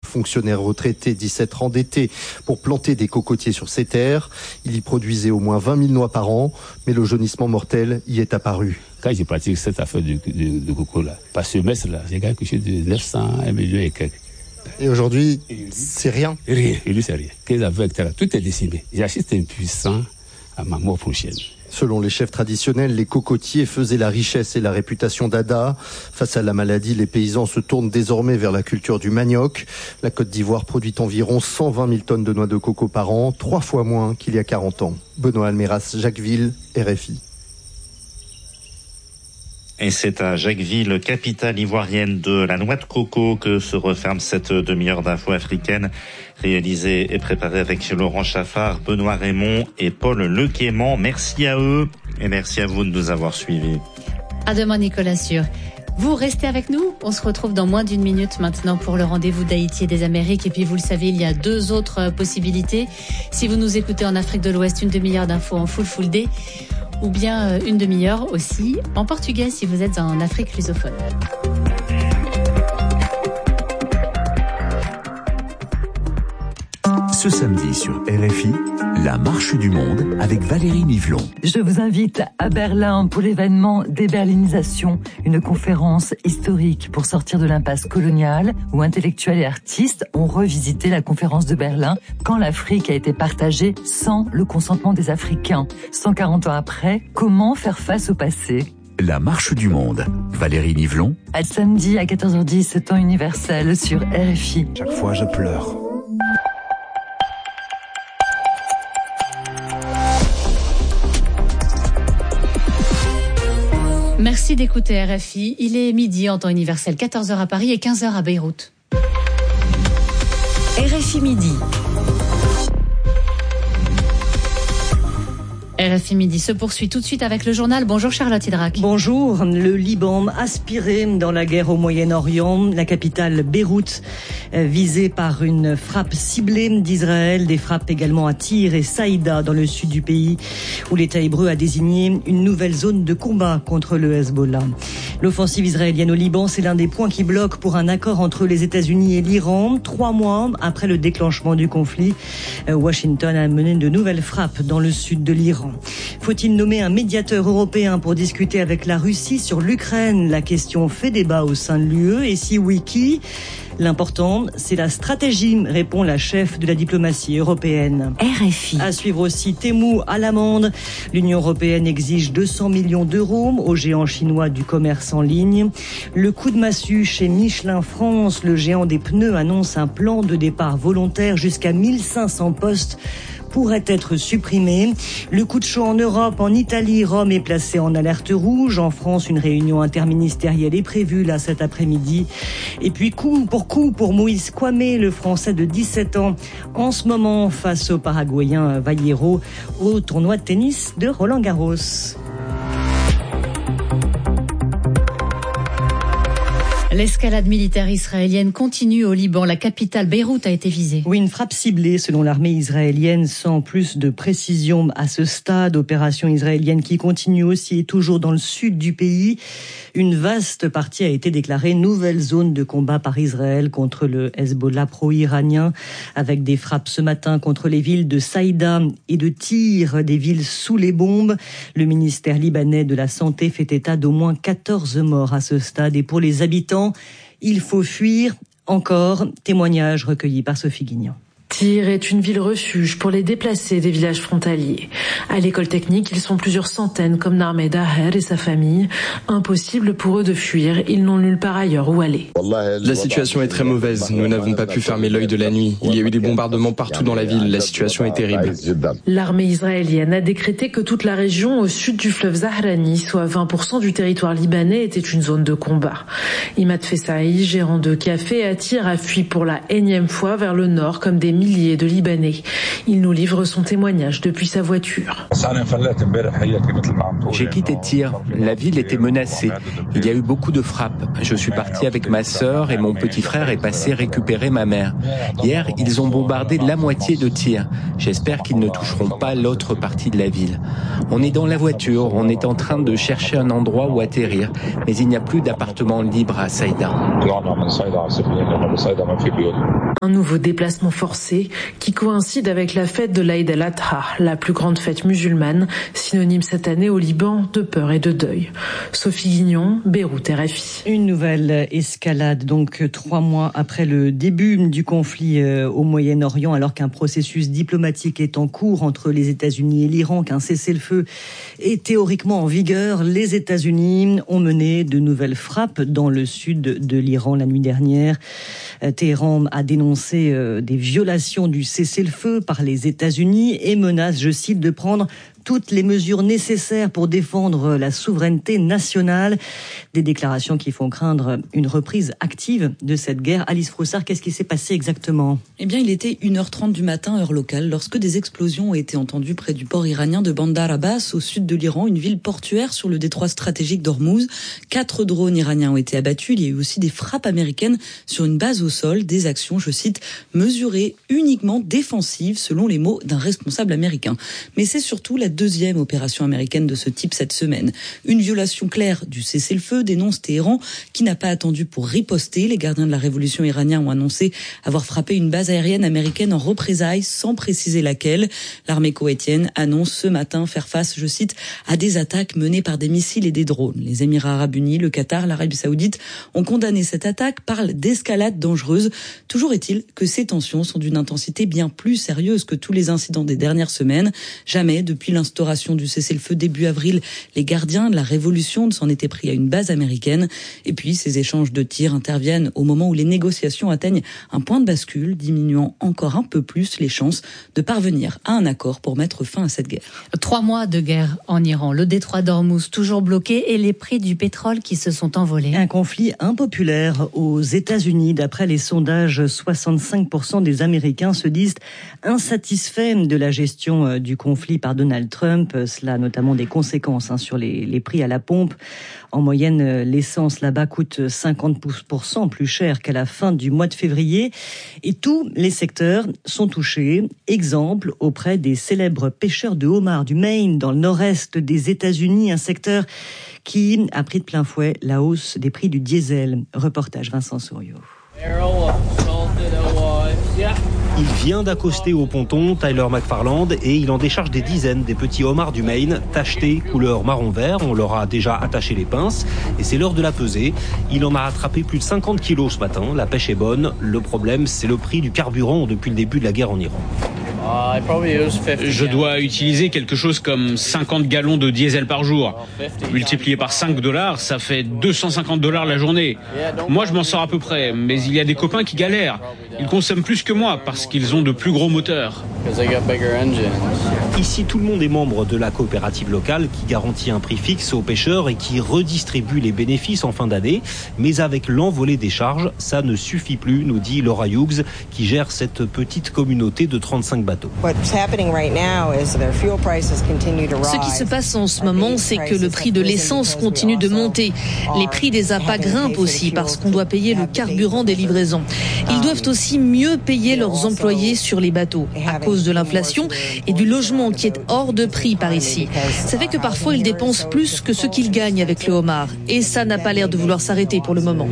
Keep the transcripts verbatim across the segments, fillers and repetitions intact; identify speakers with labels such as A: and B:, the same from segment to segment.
A: fonctionnaire retraité, dix-sept endetté pour planter des cocotiers sur ses terres. Il y produisait au moins vingt mille noix par an, mais le jaunissement mortel y est apparu.
B: Quand j'ai pratiqué cette affaire de, de, de coco là, par semestre là, j'ai gagné quelque chose de neuf cents, un million et quelques.
A: Et aujourd'hui, c'est rien.
B: Rien, et lui c'est rien. quinze à vingt hectares, tout est décimé. J'assiste impuissant à ma mort prochaine.
A: Selon les chefs traditionnels, les cocotiers faisaient la richesse et la réputation d'Ada. Face à la maladie, les paysans se tournent désormais vers la culture du manioc. La Côte d'Ivoire produit environ cent vingt mille tonnes de noix de coco par an, trois fois moins qu'il y a quarante ans. Benoît Alméras, Jacquesville, R F I.
C: Et c'est à Jacquesville, capitale ivoirienne de la noix de coco, que se referme cette demi-heure d'infos africaines, réalisée et préparée avec Laurent Chaffard, Benoît Raymond et Paul Lequément. Merci à eux et merci à vous de nous avoir suivis.
D: À demain, Nicolas Sûr. Vous restez avec nous. On se retrouve dans moins d'une minute maintenant pour le rendez-vous d'Haïti et des Amériques. Et puis, vous le savez, il y a deux autres possibilités. Si vous nous écoutez en Afrique de l'Ouest, une demi-heure d'infos en full full day. Ou bien une demi-heure aussi en portugais si vous êtes en Afrique lusophone.
E: Ce samedi sur R F I, la marche du monde avec Valérie Nivelon.
F: Je vous invite à Berlin pour l'événement Déberlinisation, une conférence historique pour sortir de l'impasse coloniale où intellectuels et artistes ont revisité la conférence de Berlin quand l'Afrique a été partagée sans le consentement des Africains. cent quarante ans après, comment faire face au passé ?
E: La marche du monde. Valérie Nivelon.
F: À samedi à quatorze heures dix, temps universel sur R F I.
E: Chaque fois je pleure.
D: Merci d'écouter R F I. Il est midi en temps universel, quatorze heures à Paris et quinze heures à Beyrouth. R F I midi. R F I Midi se poursuit tout de suite avec le journal. Bonjour Charlotte Hydrac.
G: Bonjour. Le Liban aspiré dans la guerre au Moyen-Orient, la capitale Beyrouth visée par une frappe ciblée d'Israël, des frappes également à Tyr et Saïda dans le sud du pays où l'État hébreu a désigné une nouvelle zone de combat contre le Hezbollah. L'offensive israélienne au Liban, c'est l'un des points qui bloquent pour un accord entre les États-Unis et l'Iran. Trois mois après le déclenchement du conflit, Washington a mené de nouvelles frappes dans le sud de l'Iran. Faut-il nommer un médiateur européen pour discuter avec la Russie sur l'Ukraine ? La question fait débat au sein de l'U E et si oui, qui ? L'important, c'est la stratégie, répond la chef de la diplomatie européenne.
D: R F I.
G: À suivre aussi Temu à l'amende. L'Union européenne exige deux cents millions d'euros au géant chinois du commerce en ligne. Le coup de massue chez Michelin France. Le géant des pneus annonce un plan de départ volontaire jusqu'à mille cinq cents postes pourrait être supprimé. Le coup de chaud en Europe, en Italie, Rome est placé en alerte rouge. En France, une réunion interministérielle est prévue là cet après-midi. Et puis coup pour coup pour Moïse Kwame, le Français de dix-sept ans, en ce moment face au Paraguayen Vallejo au tournoi de tennis de Roland-Garros.
D: L'escalade militaire israélienne continue au Liban. La capitale Beyrouth a été visée.
G: Oui, une frappe ciblée selon l'armée israélienne sans plus de précision à ce stade. Opération israélienne qui continue aussi et toujours dans le sud du pays. Une vaste partie a été déclarée nouvelle zone de combat par Israël contre le Hezbollah pro-iranien avec des frappes ce matin contre les villes de Saïda et de Tyr, des villes sous les bombes. Le ministère libanais de la Santé fait état d'au moins quatorze morts à ce stade et pour les habitants, il faut fuir. Encore, témoignage recueilli par Sophie Guignan.
H: Tyr est une ville refuge pour les déplacés des villages frontaliers. À l'école technique, ils sont plusieurs centaines comme Narmeh Daher et sa famille. Impossible pour eux de fuir, ils n'ont nulle part ailleurs où aller.
I: La situation est très mauvaise, nous n'avons pas pu fermer l'œil de la nuit. Il y a eu des bombardements partout dans la ville, la situation est terrible.
H: L'armée israélienne a décrété que toute la région au sud du fleuve Zahrani, soit vingt pour cent du territoire libanais, était une zone de combat. Imad Fessaï, gérant de café à Tyr, a fui pour la énième fois vers le nord comme des milliers milliers de Libanais. Il nous livre son témoignage depuis sa voiture.
J: J'ai quitté Tyr. La ville était menacée. Il y a eu beaucoup de frappes. Je suis parti avec ma sœur et mon petit frère est passé récupérer ma mère. Hier, ils ont bombardé la moitié de Tyr. J'espère qu'ils ne toucheront pas l'autre partie de la ville. On est dans la voiture, on est en train de chercher un endroit où atterrir, mais il n'y a plus d'appartement libre à Saïda.
H: Un nouveau déplacement forcé qui coïncide avec la fête de l'Aïd el-Adha, la plus grande fête musulmane, synonyme cette année au Liban de peur et de deuil. Sophie Guignon, Beyrouth, R F I.
G: Une nouvelle escalade, donc trois mois après le début du conflit au Moyen-Orient, alors qu'un processus diplomatique est en cours entre les États-Unis et l'Iran, qu'un cessez-le-feu est théoriquement en vigueur. Les États-Unis ont mené de nouvelles frappes dans le sud de l'Iran la nuit dernière. Téhéran a dénoncé des violations du cessez-le-feu par les États-Unis et menace, je cite, de prendre toutes les mesures nécessaires pour défendre la souveraineté nationale. Des déclarations qui font craindre une reprise active de cette guerre. Alice Froussard, qu'est-ce qui s'est passé exactement ?
K: Eh bien, il était une heure trente du matin, heure locale, lorsque des explosions ont été entendues près du port iranien de Bandar Abbas, au sud de l'Iran, une ville portuaire sur le détroit stratégique d'Ormuz. Quatre drones iraniens ont été abattus. Il y a eu aussi des frappes américaines sur une base au sol. Des actions, je cite, mesurées uniquement défensives, selon les mots d'un responsable américain. Mais c'est surtout la deuxième opération américaine de ce type cette semaine. Une violation claire du cessez-le-feu, dénonce Téhéran, qui n'a pas attendu pour riposter. Les gardiens de la révolution iranienne ont annoncé avoir frappé une base aérienne américaine en représailles, sans préciser laquelle. L'armée koweïtienne annonce ce matin faire face, je cite, à des attaques menées par des missiles et des drones. Les Émirats arabes unis, le Qatar, l'Arabie saoudite ont condamné cette attaque, parlent d'escalade dangereuse. Toujours est-il que ces tensions sont d'une intensité bien plus sérieuse que tous les incidents des dernières semaines. Jamais, depuis l'instauration du cessez-le-feu début avril, les gardiens de la révolution ne s'en étaient pris à une base américaine. Et puis, ces échanges de tirs interviennent au moment où les négociations atteignent un point de bascule, diminuant encore un peu plus les chances de parvenir à un accord pour mettre fin à cette guerre.
D: Trois mois de guerre en Iran, le détroit d'Ormuz toujours bloqué et les prix du pétrole qui se sont envolés.
G: Un conflit impopulaire aux États-Unis. D'après les sondages, soixante-cinq pour cent des Américains se disent insatisfaits de la gestion du conflit par Donald Trump. Cela a notamment des conséquences hein, sur les, les prix à la pompe. En moyenne, l'essence là-bas coûte cinquante pour cent plus cher qu'à la fin du mois de février. Et tous les secteurs sont touchés. Exemple, auprès des célèbres pêcheurs de homards du Maine, dans le nord-est des États-Unis, un secteur qui a pris de plein fouet la hausse des prix du diesel. Reportage Vincent Souriau.
L: Il vient d'accoster au ponton, Tyler McFarland, et il en décharge des dizaines des petits homards du Maine, tachetés couleur marron-vert. On leur a déjà attaché les pinces et c'est l'heure de la peser. Il en a attrapé plus de cinquante kilos ce matin. La pêche est bonne. Le problème, c'est le prix du carburant depuis le début de la guerre en Iran.
M: Je dois utiliser quelque chose comme cinquante gallons de diesel par jour. Multiplié par cinq dollars, ça fait deux cent cinquante dollars la journée. Moi, je m'en sors à peu près, mais il y a des copains qui galèrent. Ils consomment plus que moi parce qu'ils ont de plus gros moteurs.
L: Ici, tout le monde est membre de la coopérative locale qui garantit un prix fixe aux pêcheurs et qui redistribue les bénéfices en fin d'année. Mais avec l'envolée des charges, ça ne suffit plus, nous dit Laura Hughes, qui gère cette petite communauté de trente-cinq bateaux.
N: Ce qui se passe en ce moment, c'est que le prix de l'essence continue de monter. Les prix des appâts grimpent aussi parce qu'on doit payer le carburant des livraisons. Ils doivent aussi mieux payer leurs employés sur les bateaux à cause de l'inflation et du logement qui est hors de prix par ici. Ça fait que parfois ils dépensent plus que ce qu'ils gagnent avec le homard. Et ça n'a pas l'air de vouloir s'arrêter pour le moment.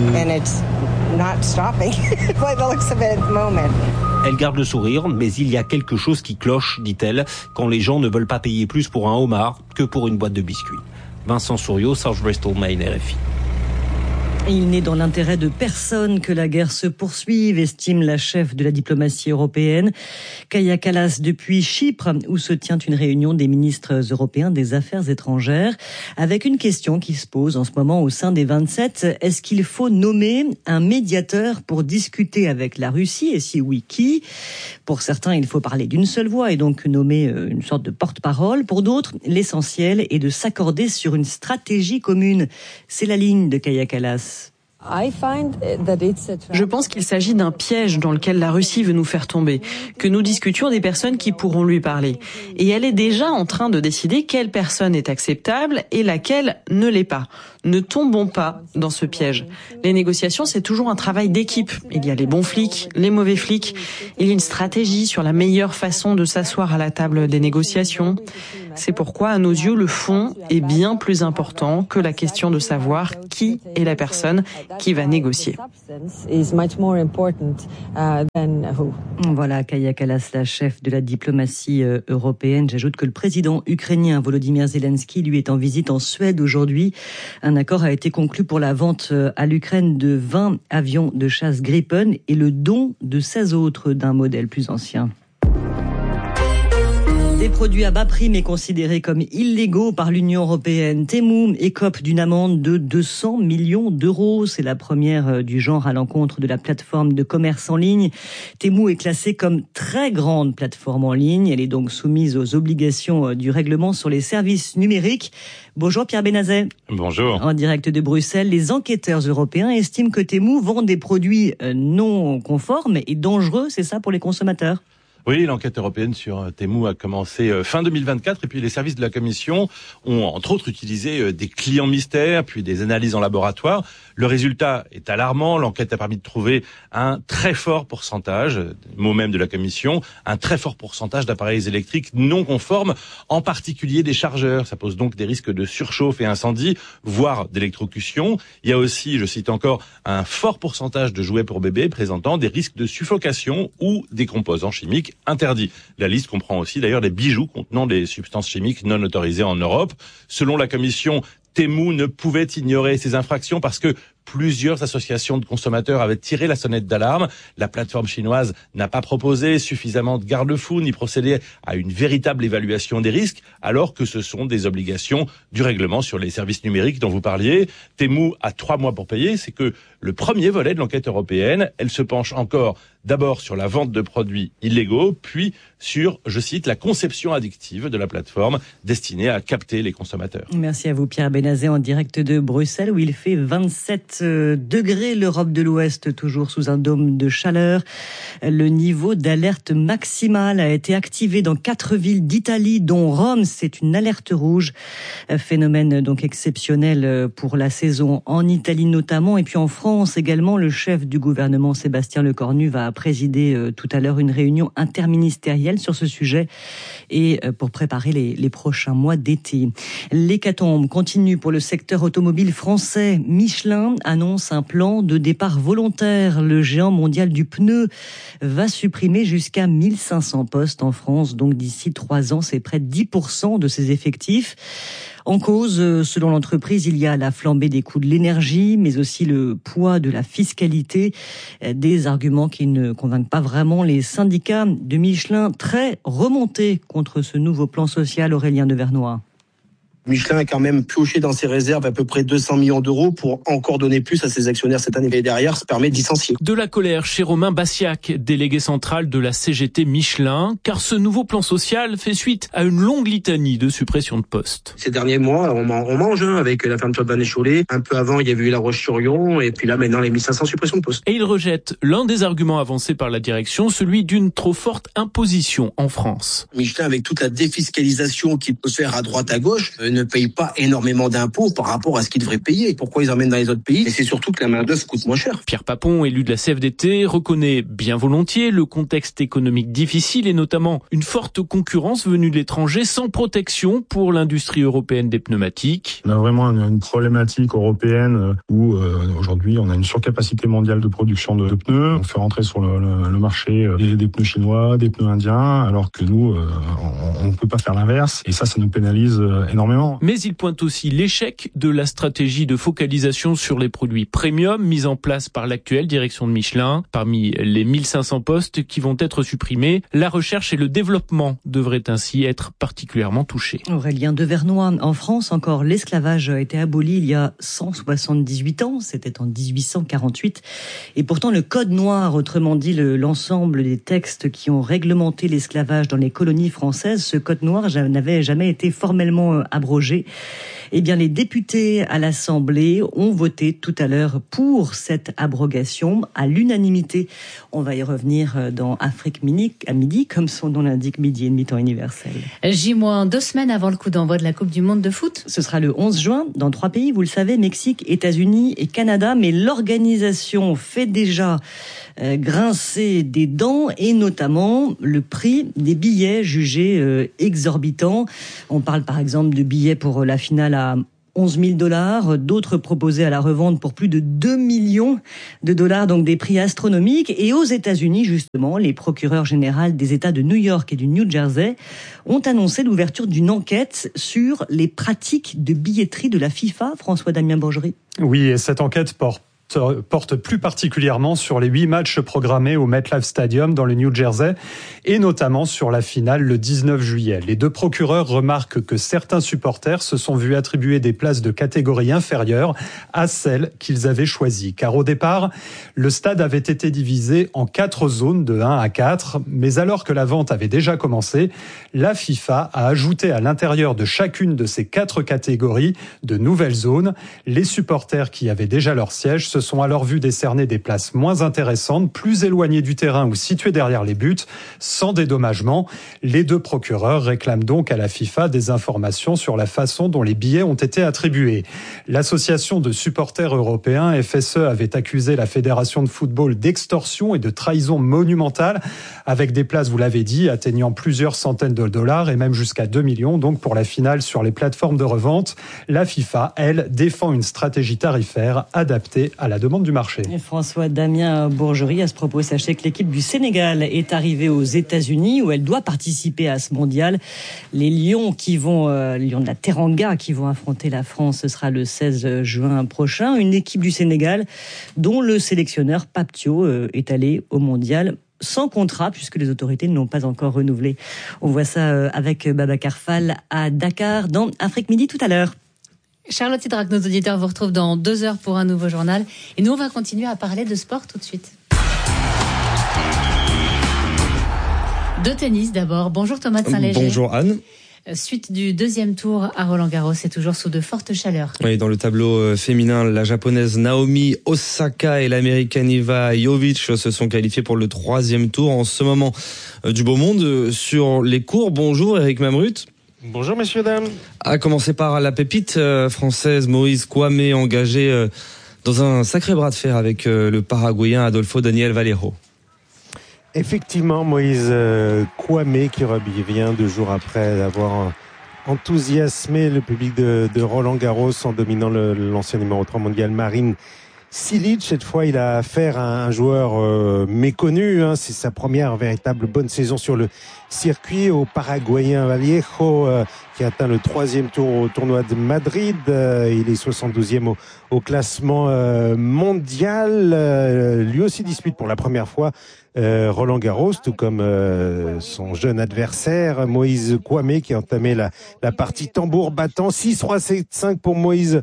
L: Elle garde le sourire, mais il y a quelque chose qui cloche, dit-elle, quand les gens ne veulent pas payer plus pour un homard que pour une boîte de biscuits. Vincent Souriau, South Bristol, Maine, R F I.
G: Il n'est dans l'intérêt de personne que la guerre se poursuive, estime la chef de la diplomatie européenne. Kaja Kallas depuis Chypre, où se tient une réunion des ministres européens des Affaires étrangères, avec une question qui se pose en ce moment au sein des vingt-sept. Est-ce qu'il faut nommer un médiateur pour discuter avec la Russie? Et si oui, qui? Pour certains, il faut parler d'une seule voix et donc nommer une sorte de porte-parole. Pour d'autres, l'essentiel est de s'accorder sur une stratégie commune. C'est la ligne de Kaja Kallas.
O: Je pense qu'il s'agit d'un piège dans lequel la Russie veut nous faire tomber, que nous discutions des personnes qui pourront lui parler. Et elle est déjà en train de décider quelle personne est acceptable et laquelle ne l'est pas. Ne tombons pas dans ce piège. Les négociations, c'est toujours un travail d'équipe. Il y a les bons flics, les mauvais flics. Il y a une stratégie sur la meilleure façon de s'asseoir à la table des négociations. C'est pourquoi, à nos yeux, le fond est bien plus important que la question de savoir qui est la personne qui va négocier.
G: Voilà, Kaja Kallas, la chef de la diplomatie européenne. J'ajoute que le président ukrainien Volodymyr Zelensky, lui, est en visite en Suède aujourd'hui. Un accord a été conclu pour la vente à l'Ukraine de vingt avions de chasse Gripen et le don de seize autres d'un modèle plus ancien. Des produits à bas prix mais considérés comme illégaux par l'Union européenne. Temu écope d'une amende de deux cents millions d'euros. C'est la première du genre à l'encontre de la plateforme de commerce en ligne. Temu est classée comme très grande plateforme en ligne. Elle est donc soumise aux obligations du règlement sur les services numériques. Bonjour Pierre Benazet.
P: Bonjour.
G: En direct de Bruxelles, les enquêteurs européens estiment que Temu vend des produits non conformes et dangereux. C'est ça pour les consommateurs ?
P: Oui, l'enquête européenne sur Temu a commencé fin deux mille vingt-quatre et puis les services de la Commission ont entre autres utilisé des clients mystères puis des analyses en laboratoire. Le résultat est alarmant. L'enquête a permis de trouver un très fort pourcentage, mot même de la Commission, un très fort pourcentage d'appareils électriques non conformes, en particulier des chargeurs. Ça pose donc des risques de surchauffe et incendie, voire d'électrocution. Il y a aussi, je cite encore, un fort pourcentage de jouets pour bébés présentant des risques de suffocation ou des composants chimiques interdits. La liste comprend aussi d'ailleurs les bijoux contenant des substances chimiques non autorisées en Europe. Selon la Commission, Temu ne pouvait ignorer ces infractions parce que plusieurs associations de consommateurs avaient tiré la sonnette d'alarme. La plateforme chinoise n'a pas proposé suffisamment de garde-fous ni procédé à une véritable évaluation des risques, alors que ce sont des obligations du règlement sur les services numériques dont vous parliez. Temu a trois mois pour payer. C'est que le premier volet de l'enquête européenne, elle se penche encore d'abord sur la vente de produits illégaux, puis sur, je cite, la conception addictive de la plateforme destinée à capter les consommateurs.
G: Merci à vous Pierre Benazet en direct de Bruxelles où il fait vingt-sept degrés. L'Europe de l'Ouest toujours sous un dôme de chaleur. Le niveau d'alerte maximale a été activé dans quatre villes d'Italie dont Rome. C'est une alerte rouge. Phénomène donc exceptionnel pour la saison en Italie notamment et puis en France également. Le chef du gouvernement Sébastien Lecornu va présider tout à l'heure une réunion interministérielle sur ce sujet et pour préparer les, les prochains mois d'été. L'hécatombe continue pour le secteur automobile français. Michelin annonce un plan de départ volontaire. Le géant mondial du pneu va supprimer jusqu'à mille cinq cents postes en France. Donc d'ici trois ans, c'est près de dix pour cent de ses effectifs. En cause, selon l'entreprise, il y a la flambée des coûts de l'énergie, mais aussi le poids de la fiscalité, des arguments qui ne convainquent pas vraiment les syndicats de Michelin, très remontés contre ce nouveau plan social. Aurélien Devernois.
Q: Michelin a quand même pioché dans ses réserves à peu près deux cents millions d'euros pour encore donner plus à ses actionnaires cette année. Et derrière, ça permet de licencier.
R: De la colère chez Romain Bassiac, délégué central de la C G T Michelin, car ce nouveau plan social fait suite à une longue litanie de suppression de postes.
Q: Ces derniers mois, on mange hein, avec la fermeture de Vannes-et-Cholet. Un peu avant, il y avait eu La Roche-sur-Yon et puis là, maintenant, les mille cinq cents suppressions de postes.
R: Et il rejette l'un des arguments avancés par la direction, celui d'une trop forte imposition en France.
Q: Michelin, avec toute la défiscalisation qui peut se faire à droite à gauche, euh, ne paye pas énormément d'impôts par rapport à ce qu'ils devraient payer. Pourquoi ils emmènent dans les autres pays? Et c'est surtout que la main-d'œuvre coûte moins cher.
R: Pierre Papon, élu de la C F D T, reconnaît bien volontiers le contexte économique difficile et notamment une forte concurrence venue de l'étranger sans protection pour l'industrie européenne des pneumatiques.
S: On a vraiment une problématique européenne où euh, aujourd'hui on a une surcapacité mondiale de production de, de pneus. On fait rentrer sur le, le, le marché des, des pneus chinois, des pneus indiens, alors que nous, euh, on ne peut pas faire l'inverse. Et ça, ça nous pénalise énormément.
R: Mais il pointe aussi l'échec de la stratégie de focalisation sur les produits premium mise en place par l'actuelle direction de Michelin. Parmi les mille cinq cents postes qui vont être supprimés, la recherche et le développement devraient ainsi être particulièrement touchés.
G: Aurélien Devernois, en France encore, l'esclavage a été aboli il y a cent soixante-dix-huit ans, c'était en dix-huit cent quarante-huit. Et pourtant le Code noir, autrement dit le, l'ensemble des textes qui ont réglementé l'esclavage dans les colonies françaises, ce Code noir n'avait jamais été formellement abrogé. abrogée. Eh bien, les députés à l'Assemblée ont voté tout à l'heure pour cette abrogation à l'unanimité. On va y revenir dans Afrique Mini, à midi, comme son nom l'indique, midi et demi temps universel.
D: J moins deux semaines avant le coup d'envoi de la Coupe du Monde de foot.
G: Ce sera le onze juin dans trois pays, vous le savez, Mexique, États-Unis et Canada. Mais l'organisation fait déjà euh, grincer des dents et notamment le prix des billets jugés euh, exorbitants. On parle par exemple de billets pour la finale à onze mille dollars, d'autres proposés à la revente pour plus de deux millions de dollars, donc des prix astronomiques. Et aux États-Unis, justement, les procureurs généraux des États de New York et du New Jersey ont annoncé l'ouverture d'une enquête sur les pratiques de billetterie de la FIFA. François-Damien Bourgerie.
S: Oui, et cette enquête porte porte plus particulièrement sur les huit matchs programmés au MetLife Stadium dans le New Jersey et notamment sur la finale le dix-neuf juillet. Les deux procureurs remarquent que certains supporters se sont vus attribuer des places de catégorie inférieure à celles qu'ils avaient choisies. Car au départ, le stade avait été divisé en quatre zones de un à quatre, mais alors que la vente avait déjà commencé, la FIFA a ajouté à l'intérieur de chacune de ces quatre catégories de nouvelles zones. Les supporters qui avaient déjà leur siège se sont alors vus décerner des places moins intéressantes, plus éloignées du terrain ou situées derrière les buts, sans dédommagement. Les deux procureurs réclament donc à la FIFA des informations sur la façon dont les billets ont été attribués. L'association de supporters européens, F S E, avait accusé la Fédération de football d'extorsion et de trahison monumentale, avec des places, vous l'avez dit, atteignant plusieurs centaines de dollars et même jusqu'à deux millions, donc pour la finale sur les plateformes de revente. La FIFA, elle, défend une stratégie tarifaire adaptée à la demande du marché.
G: François-Damien Bourgerie, à ce propos, sachez que l'équipe du Sénégal est arrivée aux États-Unis où elle doit participer à ce mondial. Les Lions qui vont, euh, les Lions de la Teranga qui vont affronter la France, ce sera le seize juin prochain. Une équipe du Sénégal dont le sélectionneur Pape Thiaw euh, est allé au mondial sans contrat puisque les autorités ne l'ont pas encore renouvelé. On voit ça euh, avec Babacar Fall à Dakar dans Afrique Midi tout à l'heure.
D: Charlotte Hydrac, nos auditeurs vous retrouvent dans deux heures pour un nouveau journal. Et nous, on va continuer à parler de sport tout de suite. De tennis d'abord. Bonjour Thomas de Saint-Léger.
T: Bonjour Anne.
D: Suite du deuxième tour à Roland-Garros, c'est toujours sous de fortes chaleurs.
T: Oui, dans le tableau féminin, la japonaise Naomi Osaka et l'américaine Iva Jovic se sont qualifiés pour le troisième tour. En ce moment du beau monde sur les cours. Bonjour Eric Mamrut.
U: Bonjour messieurs, dames.
T: À commencer par la pépite euh, française Moïse Kouamé, engagé euh, dans un sacré bras de fer avec euh, le Paraguayen Adolfo Daniel Valero.
U: Effectivement, Moïse euh, Kouamé qui revient deux jours après avoir enthousiasmé le public de, de Roland-Garros en dominant le, l'ancien numéro trois mondial Marin Cilic. Cette fois, il a affaire à un joueur euh, méconnu. Hein. C'est sa première véritable bonne saison sur le circuit, au Paraguayen Vallejo, euh, qui atteint le troisième tour au tournoi de Madrid. Euh, il est soixante-douzième au, au classement euh, mondial. Euh, lui aussi dispute pour la première fois euh, Roland-Garros, tout comme euh, son jeune adversaire Moïse Kouamé, qui a entamé la, la partie tambour battant. six trois sept cinq pour Moïse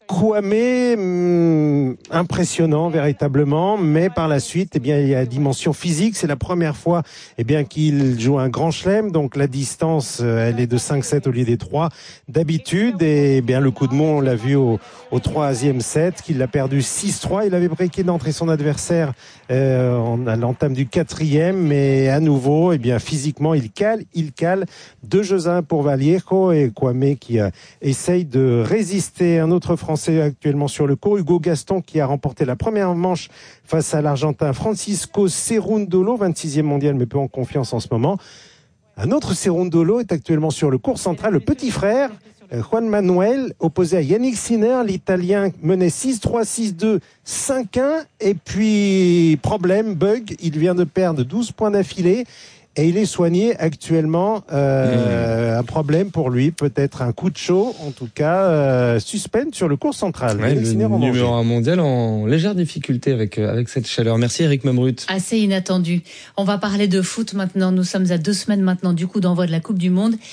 U: Kouamé, hum, impressionnant véritablement, mais par la suite, eh bien, il y a la dimension physique. C'est la première fois, eh bien, qu'il joue un grand chelem, donc la distance, elle est de cinq sept au lieu des trois d'habitude. Et eh bien, le coup de mont, on l'a vu au, au troisième set, qu'il a perdu six trois. Il avait breaké d'entrer son adversaire euh, à l'entame du quatrième, mais à nouveau, eh bien, physiquement, il cale, il cale. Deux jeux à un pour Vallejo et Kouamé qui euh, essaye de résister. Un autre Français actuellement sur le court, Hugo Gaston, qui a remporté la première manche face à l'Argentin Francisco Cerundolo, vingt-sixième mondial mais peu en confiance en ce moment. Un autre Cerundolo est actuellement sur le court central, le petit frère Juan Manuel, opposé à Yannick Sinner. L'Italien menait six trois, six deux, cinq un, et puis problème, bug, il vient de perdre douze points d'affilée. Et il est soigné actuellement. Euh, mmh. Un problème pour lui, peut-être un coup de chaud, en tout cas euh, suspense sur le court central.
T: Ouais, le numéro un mondial en légère difficulté avec avec cette chaleur. Merci Eric Mamrut.
D: Assez inattendu. On va parler de foot maintenant. Nous sommes à deux semaines maintenant du coup d'envoi de la Coupe du Monde.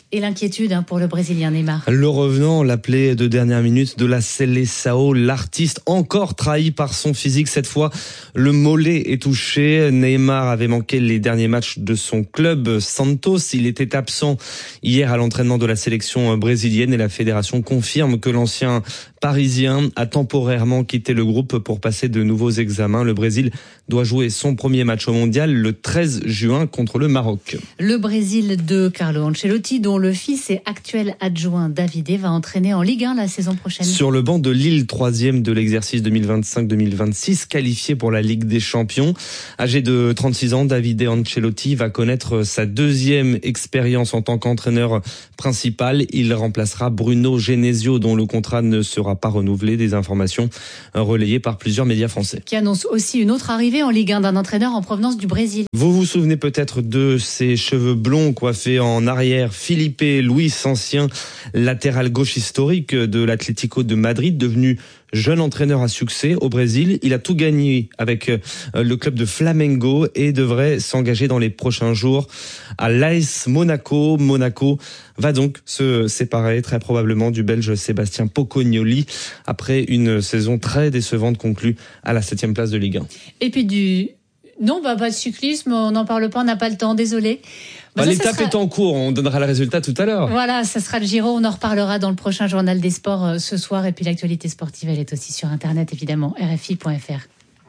D: Et l'inquiétude hein, pour le Brésilien Neymar.
T: Le revenant, l'appelé de dernière minute de la Seleção, l'artiste encore trahi par son physique. Cette fois, le mollet est touché. Neymar avait manqué les derniers matchs de son club Santos. Il était absent hier à l'entraînement de la sélection brésilienne et la fédération confirme que l'ancien parisien a temporairement quitté le groupe pour passer de nouveaux examens. Le Brésil doit jouer son premier match au mondial le treize juin contre le Maroc.
D: Le Brésil de Carlo Ancelotti, dont le fils et actuel adjoint Davide va entraîner en Ligue un la saison prochaine.
T: Sur le banc de Lille, troisième de l'exercice deux mille vingt-cinq deux mille vingt-six, qualifié pour la Ligue des Champions. Âgé de trente-six ans, Davide Ancelotti va connaître sa deuxième expérience en tant qu'entraîneur principal. Il remplacera Bruno Genesio, dont le contrat ne sera pas renouvelé. Des informations relayées par plusieurs médias français.
D: Qui annonce aussi une autre arrivée en Ligue un d'un entraîneur en provenance du Brésil.
T: Vous vous souvenez peut-être de ses cheveux blonds coiffés en arrière. Philippe Luis, ancien latéral gauche historique de l'Atlético de Madrid, devenu jeune entraîneur à succès au Brésil. Il a tout gagné avec le club de Flamengo et devrait s'engager dans les prochains jours à l'A S Monaco. Monaco va donc se séparer très probablement du Belge Sébastien Pocognoli après une saison très décevante conclue à la septième place de Ligue un.
D: Et puis du... Non, bah, pas de cyclisme, on n'en parle pas, on n'a pas le temps, désolé.
T: Bah,
D: bah,
T: l'étape sera... est en cours, on donnera le résultat tout à l'heure.
D: Voilà, ça sera le Giro, on en reparlera dans le prochain journal des sports euh, ce soir. Et puis l'actualité sportive, elle est aussi sur Internet, évidemment, R F I point F R.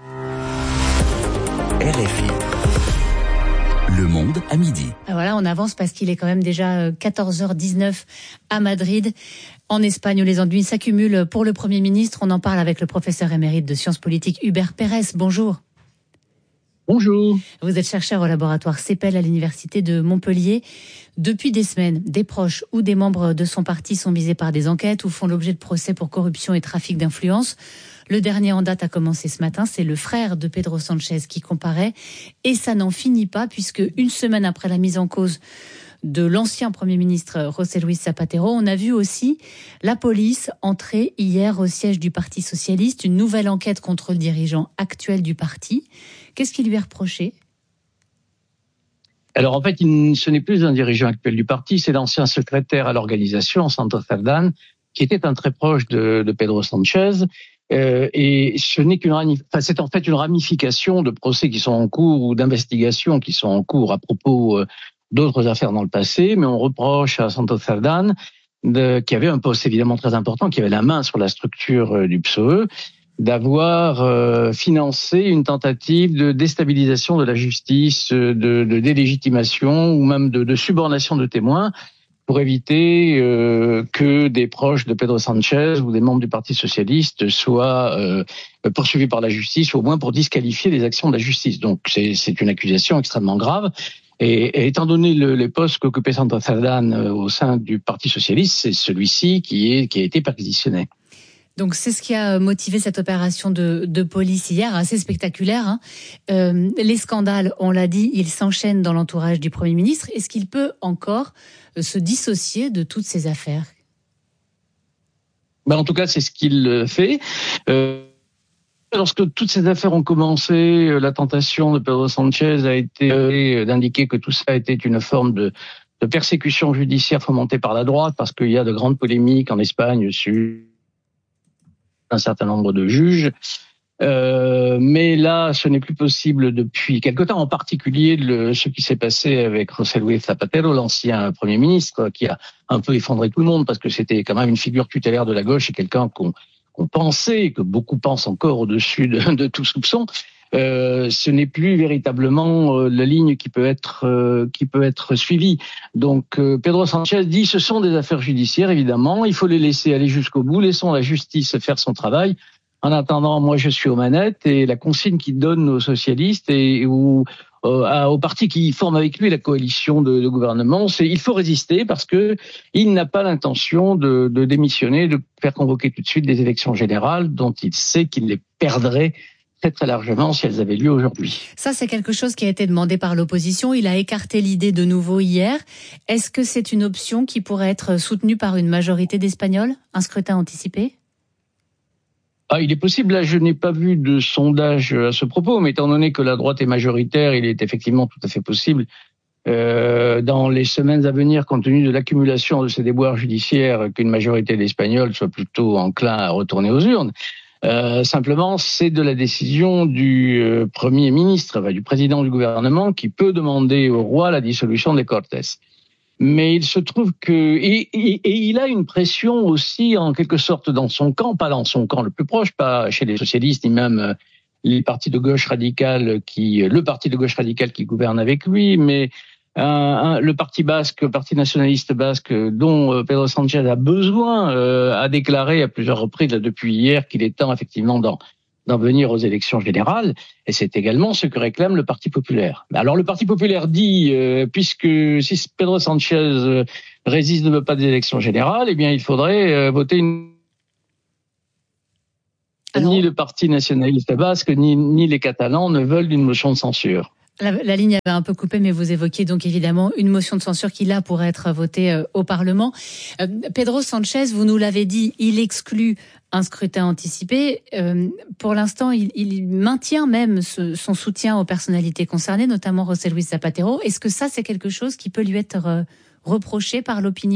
E: R F I. Le Monde à midi.
D: Ah, voilà, on avance parce qu'il est quand même déjà quatorze heures dix-neuf à Madrid. En Espagne, où les ennuis s'accumulent pour le Premier ministre, on en parle avec le professeur émérite de sciences politiques Hubert Pérez. Bonjour.
B: Bonjour.
D: Vous êtes chercheur au laboratoire CEPEL à l'université de Montpellier. Depuis des semaines, des proches ou des membres de son parti sont visés par des enquêtes ou font l'objet de procès pour corruption et trafic d'influence. Le dernier en date a commencé ce matin, c'est le frère de Pedro Sanchez qui comparaît. Et ça n'en finit pas puisque une semaine après la mise en cause de l'ancien Premier ministre José Luis Zapatero, on a vu aussi la police entrer hier au siège du Parti socialiste. Une nouvelle enquête contre le dirigeant actuel du parti. Qu'est-ce qui lui est reproché ?
B: Alors en fait, il, ce n'est plus un dirigeant actuel du parti, c'est l'ancien secrétaire à l'organisation, Santos Cerdán, qui était un très proche de, de Pedro Sanchez. Euh, et ce n'est qu'une, enfin, c'est en fait une ramification de procès qui sont en cours ou d'investigations qui sont en cours à propos euh, d'autres affaires dans le passé. Mais on reproche à Santos Cerdán, de, qui avait un poste évidemment très important, qui avait la main sur la structure euh, du P S O E, d'avoir euh, financé une tentative de déstabilisation de la justice, de, de délégitimation ou même de, de subornation de témoins pour éviter euh, que des proches de Pedro Sanchez ou des membres du Parti socialiste soient euh, poursuivis par la justice, ou au moins pour disqualifier les actions de la justice. Donc c'est, c'est une accusation extrêmement grave. Et, et étant donné le, les postes qu'occupait Santos Cerdán euh, au sein du Parti socialiste, c'est celui-ci qui, est, qui a été perquisitionné.
D: Donc c'est ce qui a motivé cette opération de, de police hier, assez spectaculaire. Hein. Euh, les scandales, on l'a dit, ils s'enchaînent dans l'entourage du Premier ministre. Est-ce qu'il peut encore se dissocier de toutes ces affaires ?
B: Ben, en tout cas, c'est ce qu'il fait. Euh, lorsque toutes ces affaires ont commencé, la tentation de Pedro Sanchez a été euh, d'indiquer que tout ça était une forme de, de persécution judiciaire fomentée par la droite, parce qu'il y a de grandes polémiques en Espagne sur un certain nombre de juges. Euh, mais là, ce n'est plus possible depuis quelque temps, en particulier le, ce qui s'est passé avec José Luis Zapatero, l'ancien Premier ministre, qui a un peu effondré tout le monde parce que c'était quand même une figure tutélaire de la gauche et quelqu'un qu'on, qu'on pensait, que beaucoup pensent encore au-dessus de, de tout soupçon. Euh, ce n'est plus véritablement euh, la ligne qui peut être euh, qui peut être suivie. Donc euh, Pedro Sanchez dit ce sont des affaires judiciaires, évidemment, il faut les laisser aller jusqu'au bout, laissons la justice faire son travail. En attendant, moi je suis aux manettes et la consigne qu'il donne aux socialistes et ou euh, aux partis qui forment avec lui la coalition de, de gouvernement, c'est il faut résister parce que il n'a pas l'intention de, de démissionner, de faire convoquer tout de suite des élections générales dont il sait qu'il les perdrait très très largement si elles avaient lieu aujourd'hui.
D: Ça, c'est quelque chose qui a été demandé par l'opposition. Il a écarté l'idée de nouveau hier. Est-ce que c'est une option qui pourrait être soutenue par une majorité d'Espagnols ? Un scrutin anticipé ?
B: Ah, il est possible, là je n'ai pas vu de sondage à ce propos, mais étant donné que la droite est majoritaire, il est effectivement tout à fait possible euh, dans les semaines à venir, compte tenu de l'accumulation de ces déboires judiciaires, qu'une majorité d'Espagnols soit plutôt enclin à retourner aux urnes. Euh, simplement, c'est de la décision du euh, Premier ministre, enfin, du président du gouvernement, qui peut demander au roi la dissolution des Cortes. Mais il se trouve que... Et, et, et il a une pression aussi, en quelque sorte, dans son camp, pas dans son camp le plus proche, pas chez les socialistes, ni même euh, les partis de gauche radicale qui... Le parti de gauche radicale qui gouverne avec lui, mais... Un, un, le parti basque, le parti nationaliste basque, dont euh, Pedro Sanchez a besoin, euh, a déclaré à plusieurs reprises là, depuis hier qu'il est temps effectivement d'en, d'en venir aux élections générales, et c'est également ce que réclame le Parti populaire. Alors le Parti populaire dit, euh, puisque si Pedro Sanchez euh, résiste, ne veut pas des élections générales, eh bien il faudrait euh, voter une... Alors... Ni le Parti nationaliste basque, ni, ni les Catalans ne veulent d'une motion de censure.
D: La, la ligne avait un peu coupé, mais vous évoquiez donc évidemment une motion de censure qui, là, pourrait être votée euh, au Parlement. Euh, Pedro Sanchez, vous nous l'avez dit, il exclut un scrutin anticipé. Euh, pour l'instant, il, il maintient même ce, son soutien aux personnalités concernées, notamment José Luis Zapatero. Est-ce que ça, c'est quelque chose qui peut lui être euh, reproché par l'opinion ?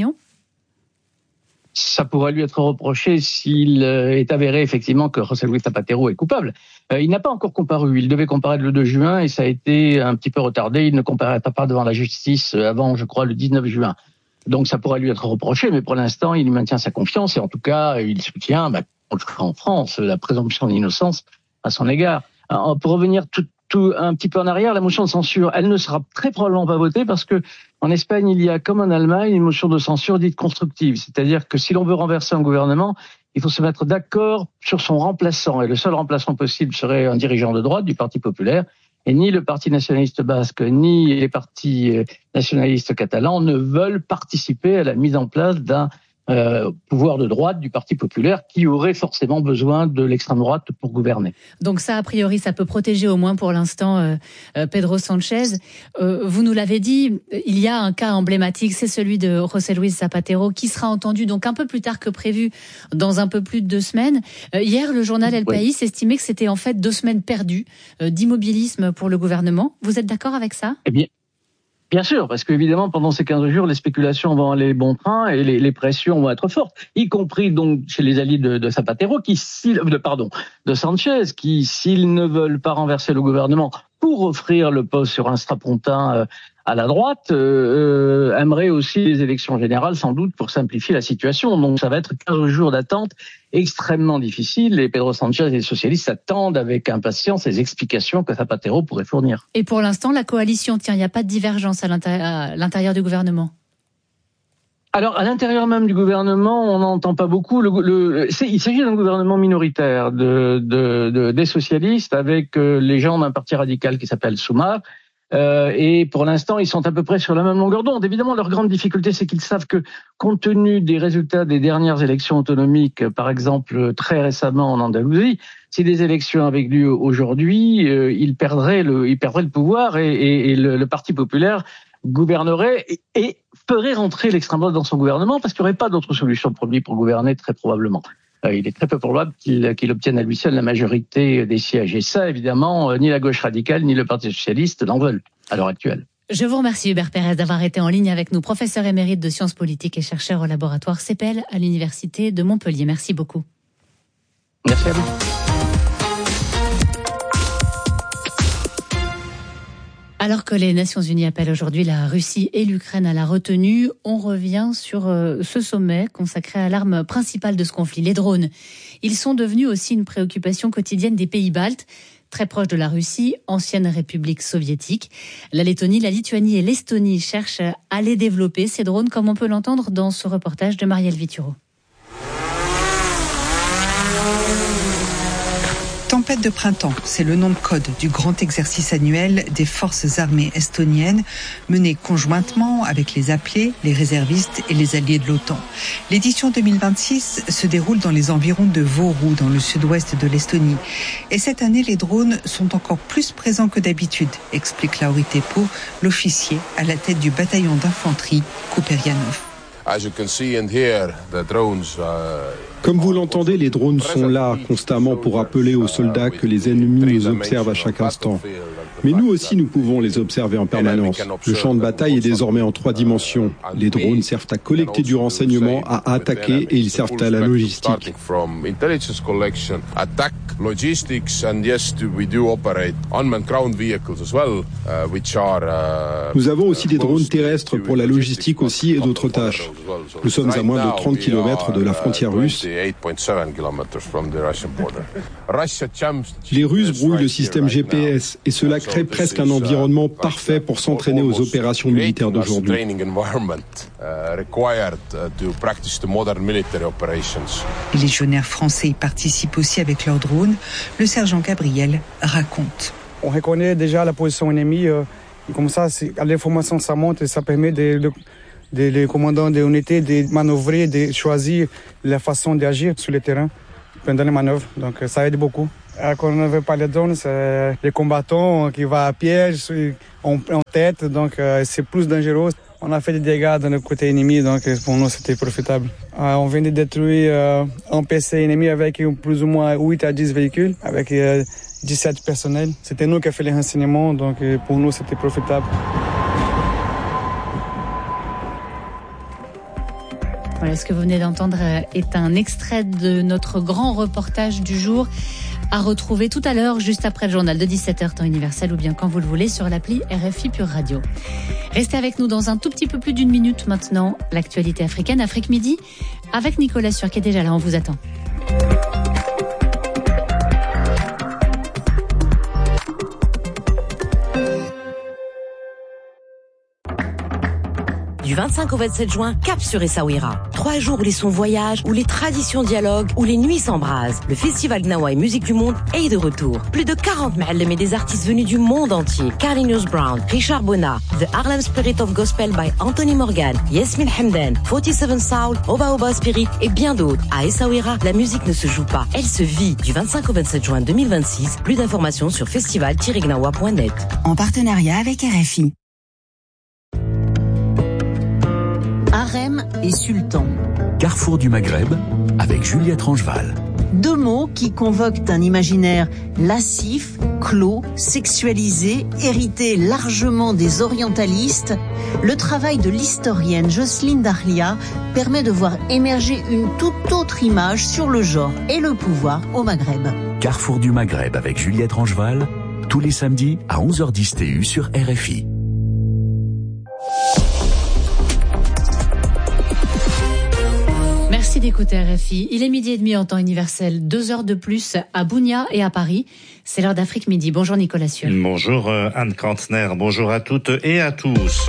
B: Ça pourrait lui être reproché s'il est avéré effectivement que José Luis Zapatero est coupable. Euh, il n'a pas encore comparu. Il devait comparaître le deux juin et ça a été un petit peu retardé. Il ne comparaîtra pas devant la justice avant, je crois, le dix-neuf juin. Donc ça pourrait lui être reproché, mais pour l'instant, il maintient sa confiance et en tout cas, il soutient, bah, en France, la présomption d'innocence à son égard. Alors, pour revenir tout, tout un petit peu en arrière, la motion de censure, elle ne sera très probablement pas votée parce que en Espagne, il y a, comme en Allemagne, une motion de censure dite constructive. C'est-à-dire que si l'on veut renverser un gouvernement, il faut se mettre d'accord sur son remplaçant. Et le seul remplaçant possible serait un dirigeant de droite du Parti populaire. Et ni le Parti nationaliste basque, ni les partis nationalistes catalans ne veulent participer à la mise en place d'un Euh, pouvoir de droite du Parti populaire qui aurait forcément besoin de l'extrême droite pour gouverner.
D: Donc ça, a priori, ça peut protéger au moins pour l'instant euh, euh, Pedro Sanchez. Euh, vous nous l'avez dit, il y a un cas emblématique, c'est celui de José Luis Zapatero qui sera entendu donc un peu plus tard que prévu, dans un peu plus de deux semaines. Euh, hier, le journal El País oui. estimait que c'était en fait deux semaines perdues euh, d'immobilisme pour le gouvernement. Vous êtes d'accord avec ça ?
B: Eh bien, bien sûr, parce qu'évidemment, pendant ces quinze jours, les spéculations vont aller bon train et les, les pressions vont être fortes, y compris donc chez les alliés de, de Zapatero, qui, s'ils, de, pardon, de Sanchez, qui, s'ils ne veulent pas renverser le gouvernement pour offrir le poste sur un strapontin euh, à la droite, euh, euh, aimeraient aussi les élections générales, sans doute, pour simplifier la situation. Donc ça va être quinze jours d'attente extrêmement difficiles. Et Pedro Sanchez et les socialistes attendent avec impatience les explications que Zapatero pourrait fournir.
D: Et pour l'instant, la coalition tient, il n'y a pas de divergence à l'intérieur, à l'intérieur du gouvernement?
B: Alors, à l'intérieur même du gouvernement, on n'entend pas beaucoup. Le, le, c'est, il s'agit d'un gouvernement minoritaire de, de, de, des socialistes avec euh, les gens d'un parti radical qui s'appelle Sumar. Euh, et pour l'instant, ils sont à peu près sur la même longueur d'onde. Évidemment, leur grande difficulté, c'est qu'ils savent que, compte tenu des résultats des dernières élections autonomiques, par exemple très récemment en Andalousie, si des élections avaient lieu aujourd'hui, euh, ils perdraient le, ils perdraient le pouvoir et, et, et le, le Parti populaire gouvernerait et, et ferait rentrer l'extrême droite dans son gouvernement parce qu'il n'y aurait pas d'autre solution pour lui pour gouverner très probablement. Euh, il est très peu probable qu'il, qu'il obtienne à lui seul la majorité des sièges. Et ça, évidemment, euh, ni la gauche radicale ni le Parti socialiste n'en veulent à l'heure actuelle.
D: Je vous remercie Hubert Pérez d'avoir été en ligne avec nous, professeur émérite de sciences politiques et chercheur au laboratoire CEPEL à l'Université de Montpellier. Merci beaucoup.
B: Merci à vous.
D: Alors que les Nations Unies appellent aujourd'hui la Russie et l'Ukraine à la retenue, on revient sur ce sommet consacré à l'arme principale de ce conflit, les drones. Ils sont devenus aussi une préoccupation quotidienne des pays baltes, très proches de la Russie, ancienne république soviétique. La Lettonie, la Lituanie et l'Estonie cherchent à les développer, ces drones, comme on peut l'entendre dans ce reportage de Marielle Vituro.
A: Tempête de printemps, c'est le nom de code du grand exercice annuel des forces armées estoniennes, mené conjointement avec les appelés, les réservistes et les alliés de l'OTAN. L'édition deux mille vingt-six se déroule dans les environs de Võru, dans le sud-ouest de l'Estonie. Et cette année, les drones sont encore plus présents que d'habitude, explique Lauri Teppo, l'officier à la tête du bataillon d'infanterie Kuperjanov.
V: As you can see and hear, the drones uh...
C: Comme vous l'entendez, les drones sont là constamment pour rappeler aux soldats que les ennemis nous observent à chaque instant. Mais nous aussi, nous pouvons les observer en permanence. Le champ de bataille est désormais en trois dimensions. Les drones servent à collecter du renseignement, à attaquer et ils servent à la logistique. Nous avons aussi des drones terrestres pour la logistique aussi et d'autres tâches. Nous sommes à moins de trente kilomètres de la frontière russe. Les Russes brouillent le système G P S et cela crée presque un environnement parfait pour s'entraîner aux opérations militaires d'aujourd'hui.
A: Les légionnaires français y participent aussi avec leurs drones. Le sergent Gabriel raconte.
V: On reconnaît déjà la position ennemie. Euh, comme ça, l'information ça monte et ça permet de, de, de, les commandants des unités de manœuvrer, de choisir la façon d'agir sur le terrain pendant les manœuvres. Donc ça aide beaucoup. Alors, quand on ne veut pas les drones, c'est les combattants qui vont à piège, en, en tête, donc euh, c'est plus dangereux. On a fait des dégâts dans le côté ennemi, donc pour nous c'était profitable. Euh, on vient de détruire euh, un P C ennemi avec plus ou moins huit à dix véhicules, avec euh, dix-sept personnels. C'était nous qui avons fait les renseignements, donc euh, pour nous c'était profitable.
D: Voilà, ce que vous venez d'entendre est un extrait de notre grand reportage du jour, à retrouver tout à l'heure, juste après le journal de dix-sept heures, temps universel, ou bien quand vous le voulez, sur l'appli R F I Pure Radio. Restez avec nous dans un tout petit peu plus d'une minute maintenant. L'actualité africaine, Afrique Midi, avec Nicolas Sûr qui est déjà là, on vous attend.
W: Du vingt-cinq au vingt-sept juin, cap sur Essaouira. Trois jours où les sons voyagent, où les traditions dialoguent, où les nuits s'embrasent. Le festival Gnawa et Musique du Monde est de retour. Plus de quarante ma'allem et des artistes venus du monde entier. Carlinhos Brown, Richard Bona, The Harlem Spirit of Gospel by Anthony Morgan, Yasmin Hamdan, quarante-sept Soul, Oba Oba Spirit et bien d'autres. À Essaouira, la musique ne se joue pas, elle se vit. Du vingt-cinq au vingt-sept juin deux mille vingt-six, plus d'informations sur festival tiret gnawa point net.
X: En partenariat avec R F I.
Y: Harem et sultan.
E: Carrefour du Maghreb avec Juliette Rangeval.
Y: Deux mots qui convoquent un imaginaire lascif, clos, sexualisé, hérité largement des orientalistes. Le travail de l'historienne Jocelyne Dahlia permet de voir émerger une toute autre image sur le genre et le pouvoir au Maghreb.
E: Carrefour du Maghreb avec Juliette Rangeval, tous les samedis à onze heures dix T U sur R F I.
D: Merci d'écouter R F I. Il est midi et demi en temps universel, deux heures de plus à Bounia et à Paris. C'est l'heure d'Afrique Midi. Bonjour Nicolas Sûr.
Z: Bonjour Anne Kantner, bonjour à toutes et à tous.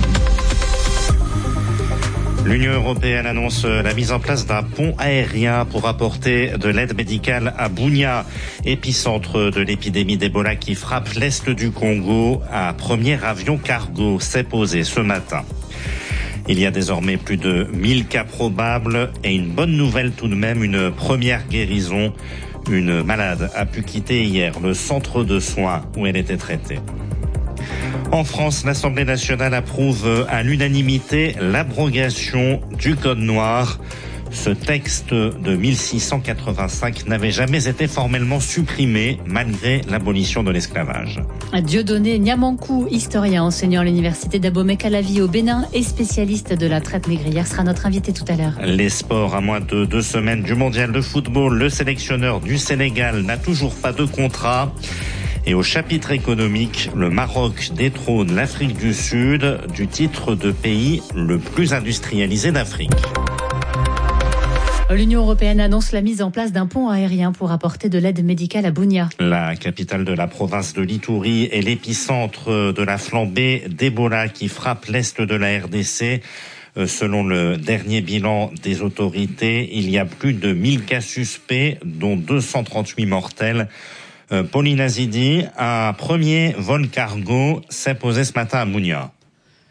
Z: L'Union européenne annonce la mise en place d'un pont aérien pour apporter de l'aide médicale à Bounia, épicentre de l'épidémie d'Ebola qui frappe l'est du Congo. Un premier avion cargo s'est posé ce matin. Il y a désormais plus de mille cas probables et une bonne nouvelle tout de même, une première guérison. Une malade a pu quitter hier le centre de soins où elle était traitée. En France, l'Assemblée nationale approuve à l'unanimité l'abrogation du Code noir. Ce texte de mille six cent quatre-vingt-cinq n'avait jamais été formellement supprimé malgré l'abolition de l'esclavage.
D: Dieudonné Niamankou, historien enseignant à l'université d'Abomey-Calavi au Bénin et spécialiste de la traite négrière, sera notre invité tout à l'heure.
Z: Les sports, à moins de deux semaines du mondial de football, le sélectionneur du Sénégal n'a toujours pas de contrat. Et au chapitre économique, le Maroc détrône l'Afrique du Sud du titre de pays le plus industrialisé d'Afrique.
D: L'Union européenne annonce la mise en place d'un pont aérien pour apporter de l'aide médicale à Bounia.
Z: La capitale de la province de l'Ituri est l'épicentre de la flambée d'Ebola qui frappe l'est de la R D C. Selon le dernier bilan des autorités, il y a plus de mille cas suspects, dont deux cent trente-huit mortels. Pauline Azidi, un premier vol cargo s'est posé ce matin à Bounia.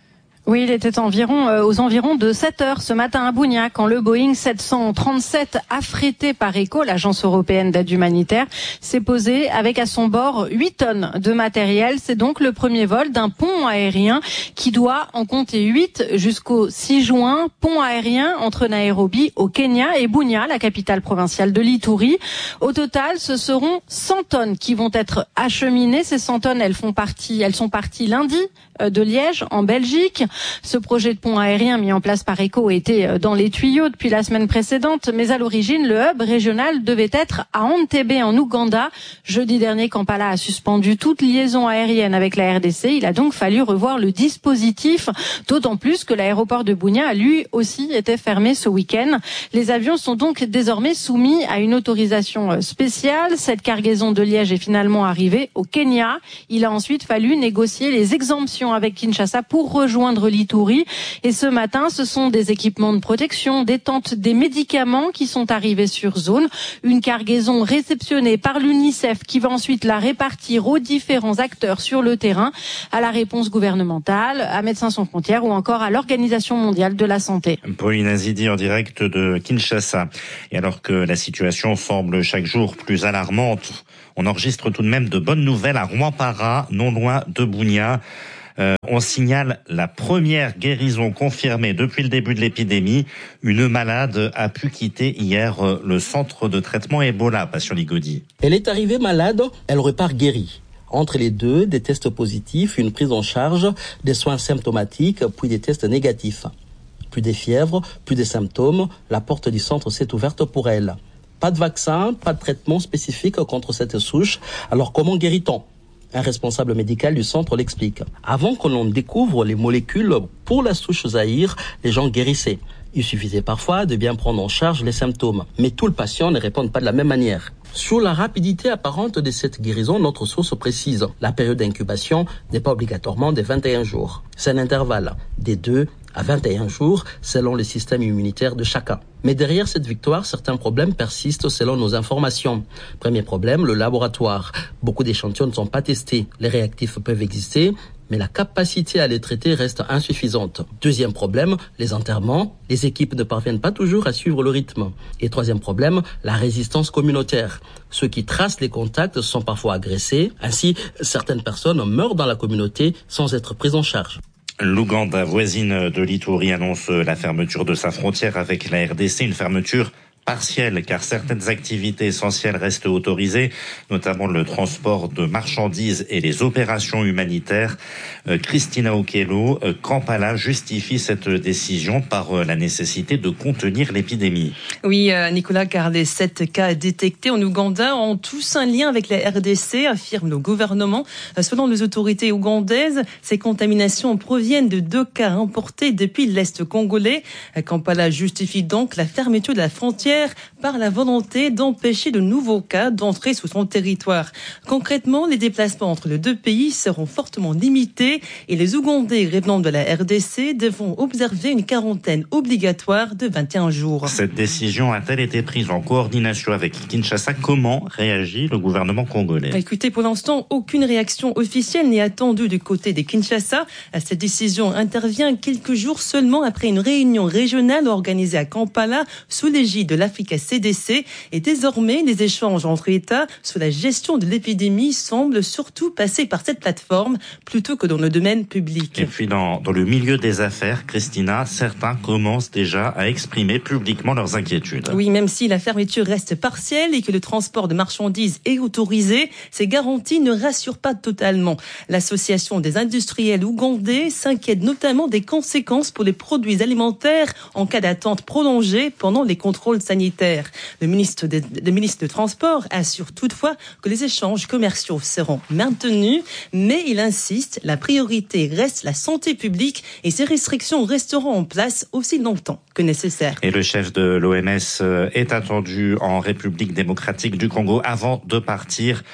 F: Oui, il était environ euh, aux environs de sept heures ce matin à Bounia quand le Boeing sept cent trente-sept affrété par ECHO, l'agence européenne d'aide humanitaire, s'est posé avec à son bord huit tonnes de matériel. C'est donc le premier vol d'un pont aérien qui doit en compter huit jusqu'au six juin. Pont aérien entre Nairobi au Kenya et Bounia, la capitale provinciale de l'Ituri. Au total, ce seront cent tonnes qui vont être acheminées. Ces cent tonnes, elles font partie, elles sont parties lundi de Liège en Belgique. Ce projet de pont aérien mis en place par ECHO était dans les tuyaux depuis la semaine précédente, mais à l'origine, le hub régional devait être à Entebbe en Ouganda. Jeudi dernier, Kampala a suspendu toute liaison aérienne avec la R D C. Il a donc fallu revoir le dispositif, d'autant plus que l'aéroport de Bounia a lui aussi été fermé ce week-end. Les avions sont donc désormais soumis à une autorisation spéciale. Cette cargaison de Liège est finalement arrivée au Kenya. Il a ensuite fallu négocier les exemptions avec Kinshasa pour rejoindre l'Ituri. Et ce matin, ce sont des équipements de protection, des tentes, des médicaments qui sont arrivés sur zone. Une cargaison réceptionnée par l'UNICEF qui va ensuite la répartir aux différents acteurs sur le terrain, à la réponse gouvernementale, à Médecins sans frontières ou encore à l'Organisation mondiale de la santé.
Z: Pauline Azidi en direct de Kinshasa. Et alors que la situation semble chaque jour plus alarmante, on enregistre tout de même de bonnes nouvelles à Rwampara, non loin de Bounia. Euh, on signale la première guérison confirmée depuis le début de l'épidémie. Une malade a pu quitter hier euh, le centre de traitement Ebola, Passion Ligodi.
H: Elle est arrivée malade, elle repart guérie. Entre les deux, des tests positifs, une prise en charge, des soins symptomatiques, puis des tests négatifs. Plus de fièvre, plus de symptômes, la porte du centre s'est ouverte pour elle. Pas de vaccin, pas de traitement spécifique contre cette souche. Alors comment guérit-on ? Un responsable médical du centre l'explique. Avant que l'on découvre les molécules pour la souche Zaïre, les gens guérissaient. Il suffisait parfois de bien prendre en charge les symptômes. Mais tous les patients ne répondent pas de la même manière. Sur la rapidité apparente de cette guérison, notre source précise. La période d'incubation n'est pas obligatoirement de vingt et un jours. C'est un intervalle des deux à vingt et un jours selon le système immunitaire de chacun. Mais derrière cette victoire, certains problèmes persistent selon nos informations. Premier problème, le laboratoire. Beaucoup d'échantillons ne sont pas testés. Les réactifs peuvent exister, mais la capacité à les traiter reste insuffisante. Deuxième problème, les enterrements. Les équipes ne parviennent pas toujours à suivre le rythme. Et troisième problème, la résistance communautaire. Ceux qui tracent les contacts sont parfois agressés. Ainsi, certaines personnes meurent dans la communauté sans être prises en charge.
Z: L'Ouganda, voisine de l'Ituri, annonce la fermeture de sa frontière avec la R D C, une fermeture partielle car certaines activités essentielles restent autorisées, notamment le transport de marchandises et les opérations humanitaires. Euh, Christina Okello, euh, Kampala justifie cette décision par euh, la nécessité de contenir l'épidémie.
I: Oui, euh, Nicolas, car les sept cas détectés en Ouganda ont tous un lien avec la R D C, affirme le gouvernement. Euh, selon les autorités ougandaises, ces contaminations proviennent de deux cas importés depuis l'Est congolais. Euh, Kampala justifie donc la fermeture de la frontière par la volonté d'empêcher de nouveaux cas d'entrer sous son territoire. Concrètement, les déplacements entre les deux pays seront fortement limités et les Ougandais revenant de la R D C devront observer une quarantaine obligatoire de vingt et un jours.
Z: Cette décision a-t-elle été prise en coordination avec Kinshasa ? Comment réagit le gouvernement congolais ?
I: Écoutez, pour l'instant, aucune réaction officielle n'est attendue du côté des Kinshasa. Cette décision intervient quelques jours seulement après une réunion régionale organisée à Kampala sous l'égide de l'Africa C D C. Et désormais, les échanges entre États sur la gestion de l'épidémie semblent surtout passer par cette plateforme plutôt que dans le domaine public.
Z: Et puis dans, dans le milieu des affaires, Christina, certains commencent déjà à exprimer publiquement leurs inquiétudes.
I: Oui, même si la fermeture reste partielle et que le transport de marchandises est autorisé, ces garanties ne rassurent pas totalement. L'association des industriels ougandais s'inquiète notamment des conséquences pour les produits alimentaires en cas d'attente prolongée pendant les contrôles sanitaires. Le ministre de, le ministre de Transport assure toutefois que les échanges commerciaux seront maintenus, mais il insiste, la priorité reste la santé publique et ces restrictions resteront en place aussi longtemps que nécessaire.
Z: Et le chef de l'O M S est attendu en République démocratique du Congo avant de partir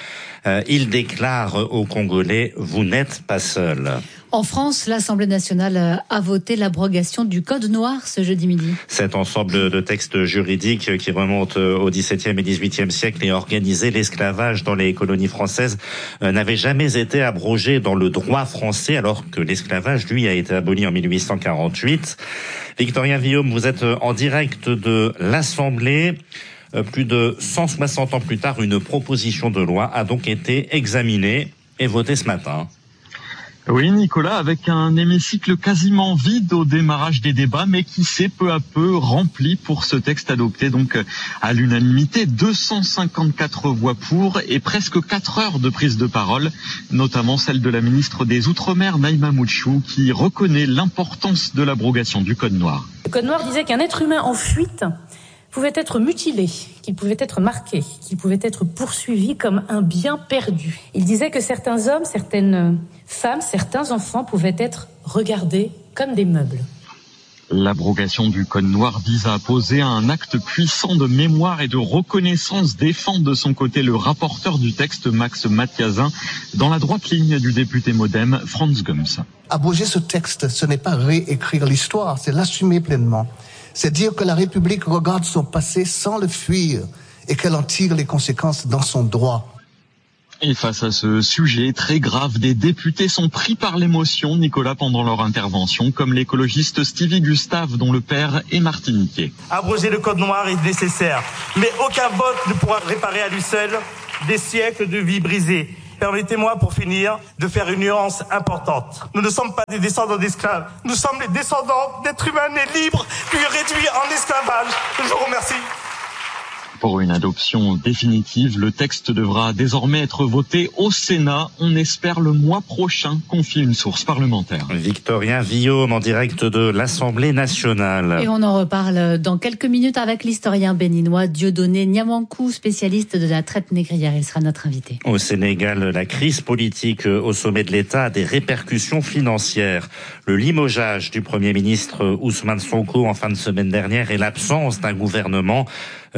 Z: Euh, il déclare aux Congolais, vous n'êtes pas seuls.
D: En France, l'Assemblée nationale a voté l'abrogation du Code noir ce jeudi midi.
Z: Cet ensemble de textes juridiques qui remontent au dix-septième et dix-huitième siècle et organisé l'esclavage dans les colonies françaises n'avait jamais été abrogé dans le droit français, alors que l'esclavage, lui, a été aboli en mille huit cent quarante-huit. Victorien Villaume, vous êtes en direct de l'Assemblée. Plus de cent soixante ans plus tard, une proposition de loi a donc été examinée et votée ce matin.
J: Oui, Nicolas, avec un hémicycle quasiment vide au démarrage des débats, mais qui s'est peu à peu rempli pour ce texte adopté donc à l'unanimité. deux cent cinquante-quatre voix pour et presque quatre heures de prise de parole, notamment celle de la ministre des Outre-mer, Naïma Mouchou, qui reconnaît l'importance de l'abrogation du Code noir.
K: Le Code noir disait qu'un être humain en fuite pouvait être mutilé, qu'il pouvait être marqué, qu'il pouvait être poursuivi comme un bien perdu. Il disait que certains hommes, certaines femmes, certains enfants pouvaient être regardés comme des meubles.
J: L'abrogation du Code noir vise à poser un acte puissant de mémoire et de reconnaissance, défend de son côté le rapporteur du texte, Max Mathiazin, dans la droite ligne du député Modem, Franz Gums.
L: Abroger ce texte, ce n'est pas réécrire l'histoire, c'est l'assumer pleinement. C'est dire que la République regarde son passé sans le fuir et qu'elle en tire les conséquences dans son droit.
J: Et face à ce sujet très grave, des députés sont pris par l'émotion, Nicolas, pendant leur intervention, comme l'écologiste Stevie Gustave, dont le père est martiniquais.
M: Abroger le Code noir est nécessaire, mais aucun vote ne pourra réparer à lui seul des siècles de vie brisées. Permettez-moi, pour finir, de faire une nuance importante. Nous ne sommes pas des descendants d'esclaves. Nous sommes les descendants d'êtres humains nés libres, puis réduits en esclavage. Je vous remercie.
J: Pour une adoption définitive, le texte devra désormais être voté au Sénat. On espère le mois prochain, confie une source parlementaire.
Z: Victorien Villaume en direct de l'Assemblée nationale.
D: Et on en reparle dans quelques minutes avec l'historien béninois Dieudonné Niamankou, spécialiste de la traite négrière. Il sera notre invité.
Z: Au Sénégal, la crise politique au sommet de l'État a des répercussions financières. Le limogeage du Premier ministre Ousmane Sonko en fin de semaine dernière et l'absence d'un gouvernement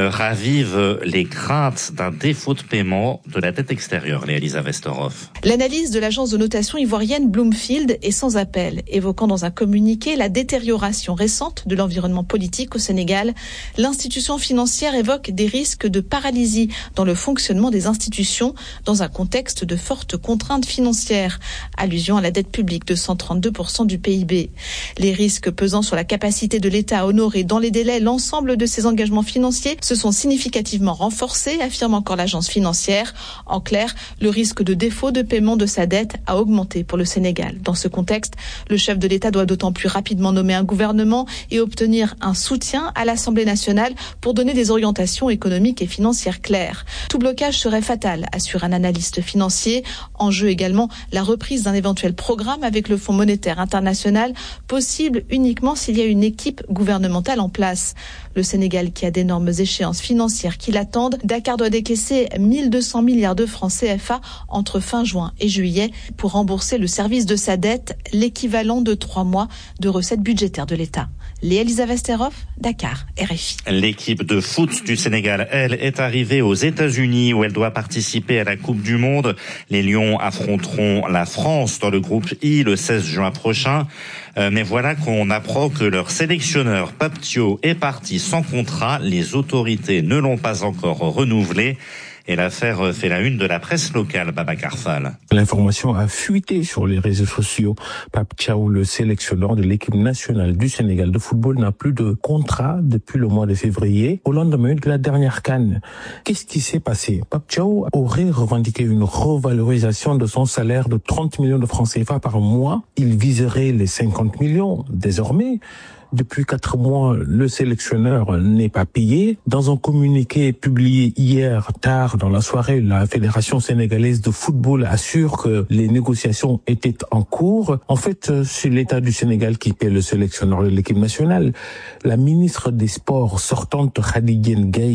Z: ravivent les craintes d'un défaut de paiement de la dette extérieure. Léalisa Vesterhoff.
N: L'analyse de l'agence de notation ivoirienne Bloomfield est sans appel, évoquant dans un communiqué la détérioration récente de l'environnement politique au Sénégal. L'institution financière évoque des risques de paralysie dans le fonctionnement des institutions dans un contexte de fortes contraintes financières. Allusion à la dette publique de cent trente-deux pour cent du P I B. Les risques pesant sur la capacité de l'État à honorer dans les délais l'ensemble de ses engagements financiers se sont significativement renforcés, affirme encore l'agence financière. En clair, le risque de défaut de paiement de sa dette a augmenté pour le Sénégal. Dans ce contexte, le chef de l'État doit d'autant plus rapidement nommer un gouvernement et obtenir un soutien à l'Assemblée nationale pour donner des orientations économiques et financières claires. Tout blocage serait fatal, assure un analyste financier. En jeu également la reprise d'un éventuel programme avec le Fonds monétaire international, possible uniquement s'il y a une équipe gouvernementale en place. Le Sénégal, qui a d'énormes échéances financières qui l'attendent, Dakar doit décaisser mille deux cents milliards de francs C F A entre fin juin et juillet pour rembourser le service de sa dette, l'équivalent de trois mois de recettes budgétaires de l'État. Léalisa Vesterhoff, Dakar, R F I.
Z: L'équipe de foot du Sénégal, elle, est arrivée aux États-Unis où elle doit participer à la Coupe du Monde. Les Lions affronteront la France dans le groupe I le seize juin prochain. Euh, mais voilà qu'on apprend que leur sélectionneur Pape Thiaw est parti sans contrat. Les autorités ne l'ont pas encore renouvelé. Et l'affaire fait la une de la presse locale, Babacar Fall.
O: L'information a fuité sur les réseaux sociaux. Pape Thiaw, le sélectionneur de l'équipe nationale du Sénégal de football, n'a plus de contrat depuis le mois de février, au lendemain de la dernière CAN. Qu'est-ce qui s'est passé? Pape Thiaw aurait revendiqué une revalorisation de son salaire de trente millions de francs C F A par mois. Il viserait les cinquante millions désormais. Depuis quatre mois, le sélectionneur n'est pas payé. Dans un communiqué publié hier tard dans la soirée, la Fédération sénégalaise de football assure que les négociations étaient en cours. En fait, c'est l'État du Sénégal qui paie le sélectionneur de l'équipe nationale. La ministre des Sports sortante, Khady Diène Gaye,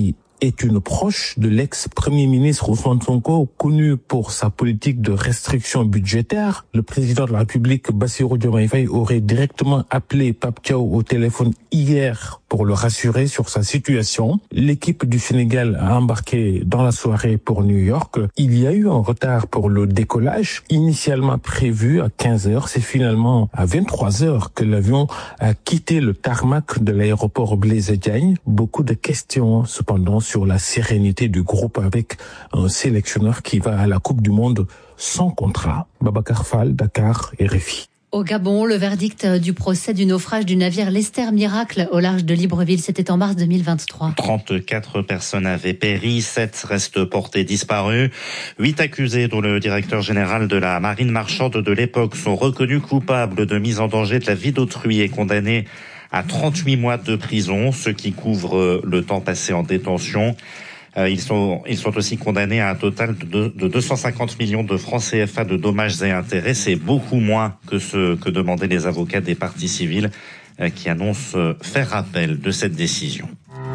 O: est une proche de l'ex-premier ministre Ousmane Sonko, connu pour sa politique de restriction budgétaire. Le président de la République, Bassirou Diomaye Faye, aurait directement appelé Pape Thiaw au téléphone hier pour le rassurer sur sa situation. L'équipe du Sénégal a embarqué dans la soirée pour New York. Il y a eu un retard pour le décollage, initialement prévu à quinze heures. C'est finalement à vingt-trois heures que l'avion a quitté le tarmac de l'aéroport Blaise Diagne. Beaucoup de questions cependant sur la sérénité du groupe avec un sélectionneur qui va à la Coupe du Monde sans contrat. Babacar Fall, Dakar, R F I.
D: Au Gabon, le verdict du procès du naufrage du navire l'Esther Miracle au large de Libreville, c'était en mars deux mille vingt-trois.
Z: trente-quatre personnes avaient péri, sept restent portées disparues. Huit accusés, dont le directeur général de la marine marchande de l'époque, sont reconnus coupables de mise en danger de la vie d'autrui et condamnés à trente-huit mois de prison, ce qui couvre le temps passé en détention. Euh, ils sont, ils sont aussi condamnés à un total de, de deux cent cinquante millions de francs C F A de dommages et intérêts. C'est beaucoup moins que ce que demandaient les avocats des parties civiles euh, qui annoncent euh, faire appel de cette décision.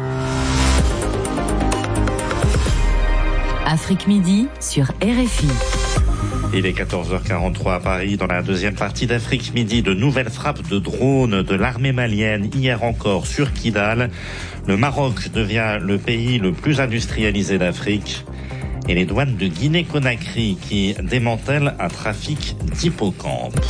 W: Afrique Midi sur R F I.
Z: Il est quatorze heures quarante-trois à Paris. Dans la deuxième partie d'Afrique Midi, de nouvelles frappes de drones de l'armée malienne hier encore sur Kidal. Le Maroc devient le pays le plus industrialisé d'Afrique. Et les douanes de Guinée-Conakry qui démantèlent un trafic d'hippocampes.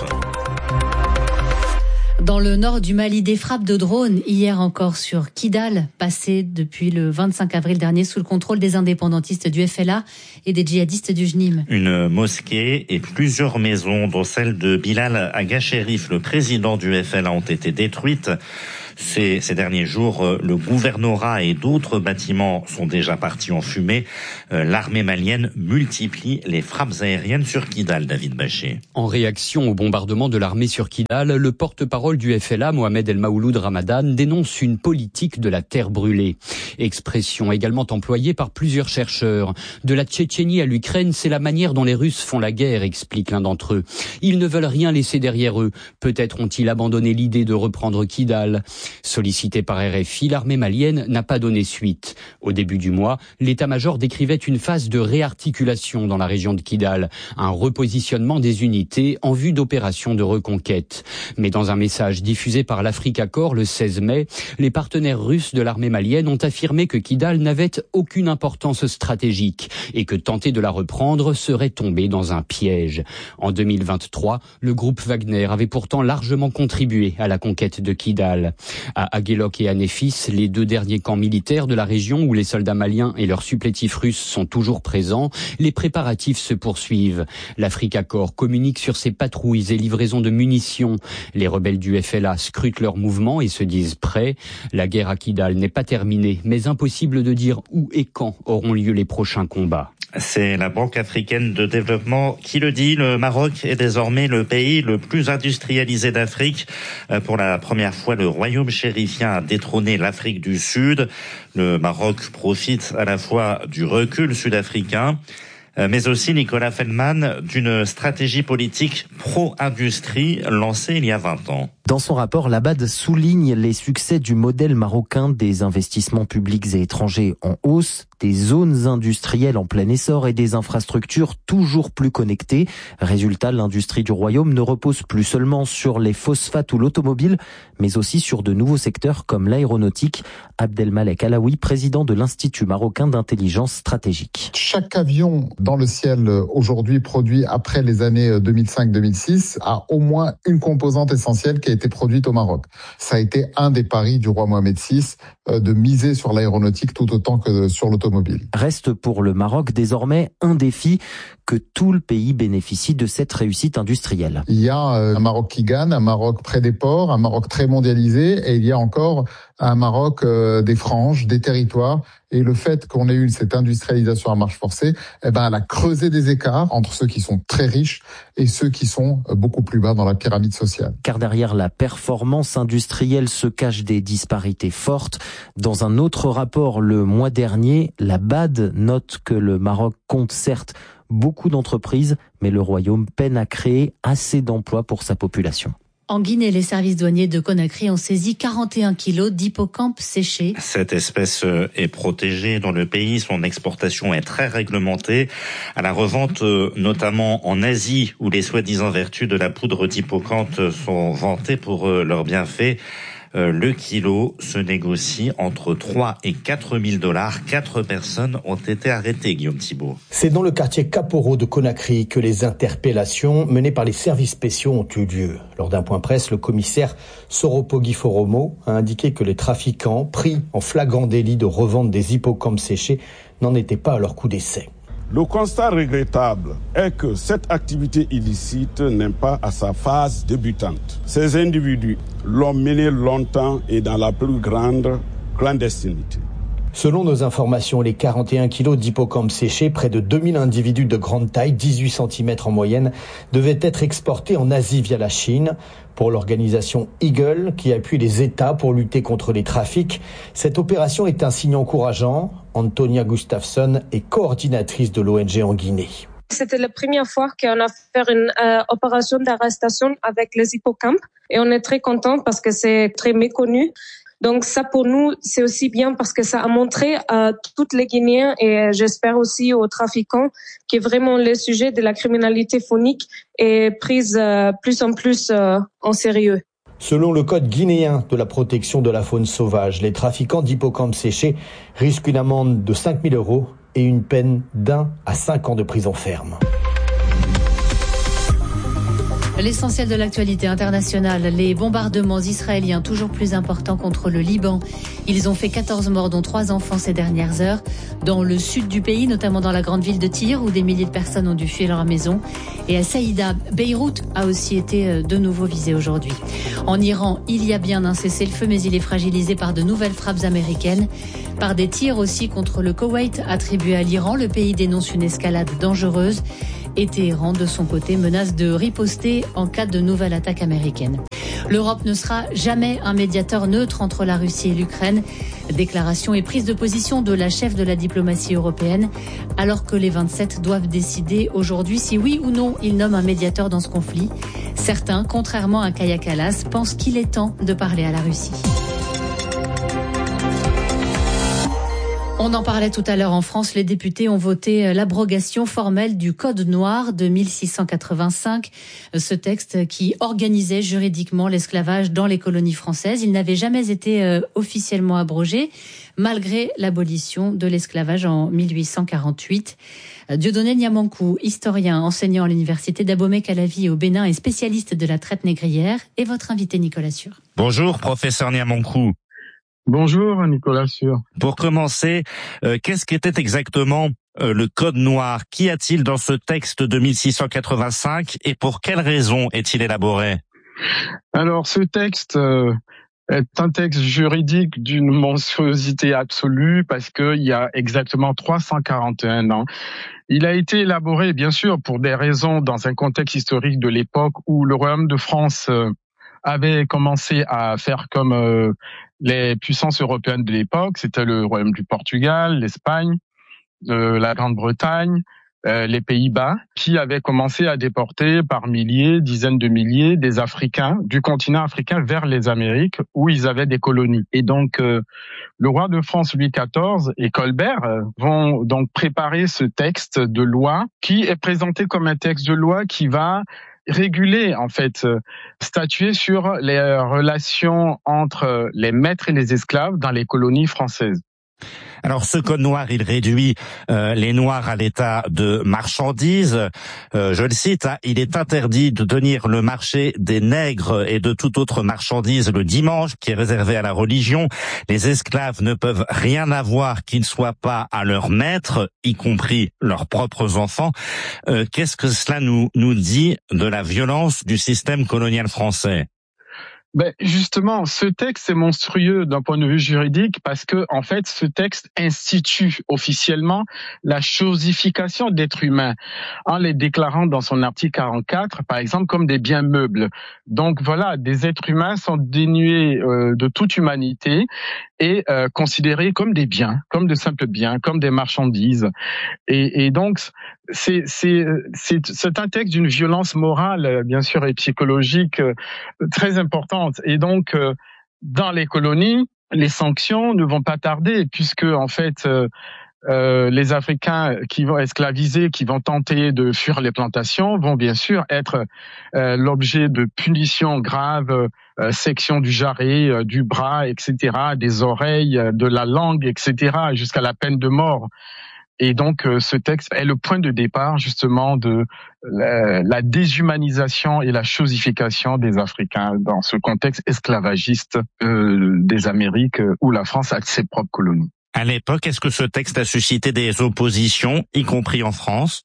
D: Dans le nord du Mali, des frappes de drones hier encore sur Kidal, passées depuis le vingt-cinq avril dernier sous le contrôle des indépendantistes du F L A et des djihadistes du J N I M.
Z: Une mosquée et plusieurs maisons, dont celle de Bilal Aga Cherif, le président du F L A, ont été détruites. Ces, ces derniers jours, le gouvernorat et d'autres bâtiments sont déjà partis en fumée. Euh, l'armée malienne multiplie les frappes aériennes sur Kidal, David Bachet.
G: En réaction au bombardement de l'armée sur Kidal, le porte-parole du F L A, Mohamed El Maouloud Ramadan, dénonce une politique de la terre brûlée. Expression également employée par plusieurs chercheurs. De la Tchétchénie à l'Ukraine, c'est la manière dont les Russes font la guerre, explique l'un d'entre eux. Ils ne veulent rien laisser derrière eux. Peut-être ont-ils abandonné l'idée de reprendre Kidal. Sollicité par R F I, l'armée malienne n'a pas donné suite. Au début du mois, l'état-major décrivait une phase de réarticulation dans la région de Kidal, un repositionnement des unités en vue d'opérations de reconquête. Mais dans un message diffusé par l'Afrique Accord le seize mai, les partenaires russes de l'armée malienne ont affirmé que Kidal n'avait aucune importance stratégique et que tenter de la reprendre serait tomber dans un piège. En deux mille vingt-trois, le groupe Wagner avait pourtant largement contribué à la conquête de Kidal. À Aguelok et à Néfis, les deux derniers camps militaires de la région où les soldats maliens et leurs supplétifs russes sont toujours présents, les préparatifs se poursuivent. L'Afrique Accord communique sur ses patrouilles et livraisons de munitions. Les rebelles du F L A scrutent leurs mouvements et se disent prêts. La guerre à Kidal n'est pas terminée, mais impossible de dire où et quand auront lieu les prochains combats.
Z: C'est la Banque africaine de développement qui le dit. Le Maroc est désormais le pays le plus industrialisé d'Afrique. Pour la première fois, le royaume chérifien a détrôné l'Afrique du Sud. Le Maroc profite à la fois du recul sud-africain, mais aussi, Nicolas Feldman, d'une stratégie politique pro-industrie lancée il y a vingt ans.
P: Dans son rapport, l'A B A D souligne les succès du modèle marocain, des investissements publics et étrangers en hausse, des zones industrielles en plein essor et des infrastructures toujours plus connectées. Résultat, l'industrie du royaume ne repose plus seulement sur les phosphates ou l'automobile, mais aussi sur de nouveaux secteurs comme l'aéronautique. Abdelmalek Alaoui, président de l'Institut marocain d'intelligence stratégique.
Q: Chaque avion dans le ciel aujourd'hui produit après les années deux mille cinq deux mille six a au moins une composante essentielle qui a été produite au Maroc. Ça a été un des paris du roi Mohamed six de miser sur l'aéronautique tout autant que sur l'automobile.
P: Reste pour le Maroc désormais un défi, que tout le pays bénéficie de cette réussite industrielle.
Q: Il y a un Maroc qui gagne, un Maroc près des ports, un Maroc très mondialisé, et il y a encore un Maroc euh, des franges, des territoires. Et le fait qu'on ait eu cette industrialisation à marche forcée, eh ben, elle a creusé des écarts entre ceux qui sont très riches et ceux qui sont beaucoup plus bas dans la pyramide sociale.
P: Car derrière la performance industrielle se cachent des disparités fortes. Dans un autre rapport le mois dernier, la B A D note que le Maroc compte certes beaucoup d'entreprises, mais le royaume peine à créer assez d'emplois pour sa population.
D: En Guinée, les services douaniers de Conakry ont saisi quarante et un kilos d'hippocampes séchés.
Z: Cette espèce est protégée dans le pays. Son exportation est très réglementée. À la revente, notamment en Asie, où les soi-disant vertus de la poudre d'hippocampe sont vantées pour leurs bienfaits. Le kilo se négocie entre trois et quatre mille dollars. Quatre personnes ont été arrêtées, Guillaume Thibault.
B: C'est dans le quartier Kaporo de Conakry que les interpellations menées par les services spéciaux ont eu lieu. Lors d'un point presse, le commissaire Soropogi Foromo a indiqué que les trafiquants, pris en flagrant délit de revente des hippocampes séchés, n'en étaient pas à leur coup d'essai.
C: Le constat regrettable est que cette activité illicite n'est pas à sa phase débutante. Ces individus l'ont menée longtemps et dans la plus grande clandestinité.
B: Selon nos informations, les quarante et un kilos d'hippocampes séchés, près de deux mille individus de grande taille, dix-huit centimètres en moyenne, devaient être exportés en Asie via la Chine. Pour l'organisation Eagle, qui appuie les États pour lutter contre les trafics, cette opération est un signe encourageant. Antonia Gustafsson est coordinatrice de l'O N G en Guinée.
R: C'était la première fois qu'on a fait une euh, opération d'arrestation avec les hippocampes et on est très content parce que c'est très méconnu. Donc ça pour nous c'est aussi bien parce que ça a montré à tous les Guinéens et j'espère aussi aux trafiquants que vraiment le sujet de la criminalité faunique est prise euh, plus en plus euh, en sérieux.
B: Selon le code guinéen de la protection de la faune sauvage, les trafiquants d'hippocampes séchés risquent une amende de cinq mille euros et une peine d'un à cinq ans de prison ferme.
D: L'essentiel de l'actualité internationale, les bombardements israéliens toujours plus importants contre le Liban. Ils ont fait quatorze morts, dont trois enfants ces dernières heures. Dans le sud du pays, notamment dans la grande ville de Tyr, où des milliers de personnes ont dû fuir leur maison. Et à Saïda, Beyrouth a aussi été de nouveau visée aujourd'hui. En Iran, il y a bien un cessez-le-feu, mais il est fragilisé par de nouvelles frappes américaines. Par des tirs aussi contre le Koweït attribué à l'Iran. Le pays dénonce une escalade dangereuse. Et Téhéran, de son côté, menace de riposter en cas de nouvelle attaque américaine. L'Europe ne sera jamais un médiateur neutre entre la Russie et l'Ukraine. Déclaration et prise de position de la chef de la diplomatie européenne, alors que les vingt-sept doivent décider aujourd'hui si oui ou non ils nomment un médiateur dans ce conflit. Certains, contrairement à Kaja Kallas, pensent qu'il est temps de parler à la Russie. On en parlait tout à l'heure en France, les députés ont voté l'abrogation formelle du Code noir de mille six cent quatre-vingt-cinq. Ce texte qui organisait juridiquement l'esclavage dans les colonies françaises. Il n'avait jamais été officiellement abrogé, malgré l'abolition de l'esclavage en mille huit cent quarante-huit. Dieudonné Niamankou, historien, enseignant à l'université d'Abomey-Calavi au Bénin et spécialiste de la traite négrière, est votre invité Nicolas Sûr.
Z: Bonjour, professeur Niamankou.
S: Bonjour Nicolas Sûr.
Z: Pour commencer, euh, qu'est-ce qu'était exactement euh, le Code noir? Qu'y a-t-il dans ce texte de mille six cent quatre-vingt-cinq et pour quelles raisons est-il élaboré?
S: Alors ce texte euh, est un texte juridique d'une monstruosité absolue parce qu'il y a exactement trois cent quarante et un ans. Il a été élaboré bien sûr pour des raisons dans un contexte historique de l'époque où le Royaume de France euh, avait commencé à faire comme euh, les puissances européennes de l'époque, c'était le Royaume du Portugal, l'Espagne, euh, la Grande-Bretagne, euh, les Pays-Bas, qui avaient commencé à déporter par milliers, dizaines de milliers des Africains du continent africain vers les Amériques, où ils avaient des colonies. Et donc, euh, le roi de France Louis quatorze et Colbert euh, vont donc préparer ce texte de loi, qui est présenté comme un texte de loi qui va réguler, en fait, euh, statuer sur les relations entre les maîtres et les esclaves dans les colonies françaises.
Z: Alors ce code noir, il réduit euh, les Noirs à l'état de marchandises. Euh, je le cite, hein, il est interdit de tenir le marché des nègres et de toute autre marchandise le dimanche, qui est réservé à la religion. Les esclaves ne peuvent rien avoir qui ne soit pas à leur maître, y compris leurs propres enfants. Euh, qu'est-ce que cela nous, nous dit de la violence du système colonial français ?
S: Ben justement, ce texte est monstrueux d'un point de vue juridique parce que, en fait, ce texte institue officiellement la chosification d'êtres humains en les déclarant dans son article quarante-quatre, par exemple, comme des biens meubles. Donc voilà, des êtres humains sont dénués euh, de toute humanité et euh, considérés comme des biens, comme de simples biens, comme des marchandises. Et, et donc, c'est, c'est, c'est, c'est un texte d'une violence morale, bien sûr, et psychologique euh, très importante. Et donc, euh, dans les colonies, les sanctions ne vont pas tarder, puisque en fait, euh, euh, les Africains qui vont esclaviser, qui vont tenter de fuir les plantations, vont bien sûr être euh, l'objet de punitions graves, euh, section du jarret, euh, du bras, et cetera, des oreilles, euh, de la langue, et cetera, jusqu'à la peine de mort. Et donc, euh, ce texte est le point de départ, justement, de la, la déshumanisation et la chosification des Africains dans ce contexte esclavagiste euh, des Amériques euh, où la France a ses propres colonies.
Z: À l'époque, est-ce que ce texte a suscité des oppositions, y compris en France?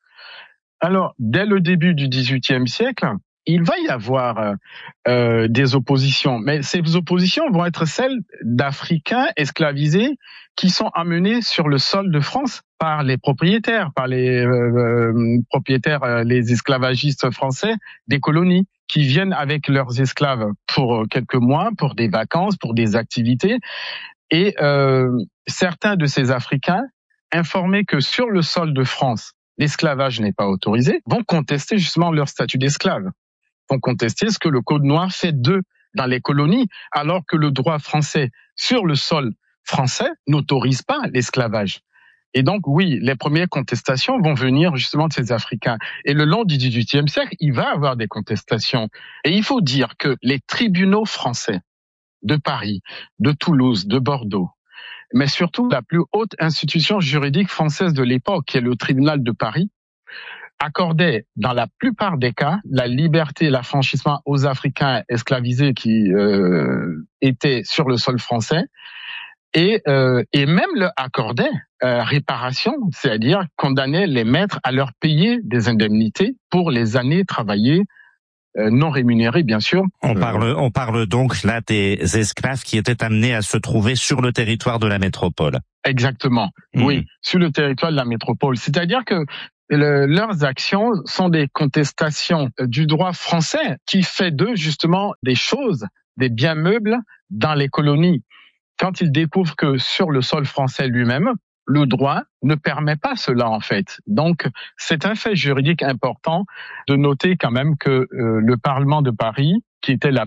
S: Alors, dès le début du dix-huitième siècle, il va y avoir euh, des oppositions, mais ces oppositions vont être celles d'Africains esclavisés qui sont amenés sur le sol de France par les propriétaires, par les euh, propriétaires, euh, les esclavagistes français des colonies, qui viennent avec leurs esclaves pour quelques mois, pour des vacances, pour des activités. Et euh, certains de ces Africains, informés que sur le sol de France, l'esclavage n'est pas autorisé, vont contester justement leur statut d'esclave. Vont contester ce que le Code noir fait d'eux dans les colonies, alors que le droit français sur le sol français n'autorise pas l'esclavage. Et donc, oui, les premières contestations vont venir justement de ces Africains. Et le long du dix-huitième siècle, il va y avoir des contestations. Et il faut dire que les tribunaux français de Paris, de Toulouse, de Bordeaux, mais surtout la plus haute institution juridique française de l'époque, qui est le tribunal de Paris, accordait dans la plupart des cas la liberté et l'affranchissement aux Africains esclavisés qui euh, étaient sur le sol français et, euh, et même leur accordait euh, réparation, c'est-à-dire condamnait les maîtres à leur payer des indemnités pour les années travaillées euh, non rémunérées, bien sûr.
Z: On parle, on parle donc là des esclaves qui étaient amenés à se trouver sur le territoire de la métropole.
S: Exactement, mmh. Oui, sur le territoire de la métropole. C'est-à-dire que Le, leurs actions sont des contestations du droit français qui fait d'eux justement des choses, des biens meubles dans les colonies. Quand ils découvrent que sur le sol français lui-même, le droit ne permet pas cela en fait. Donc c'est un fait juridique important de noter quand même que euh, le Parlement de Paris, qui était la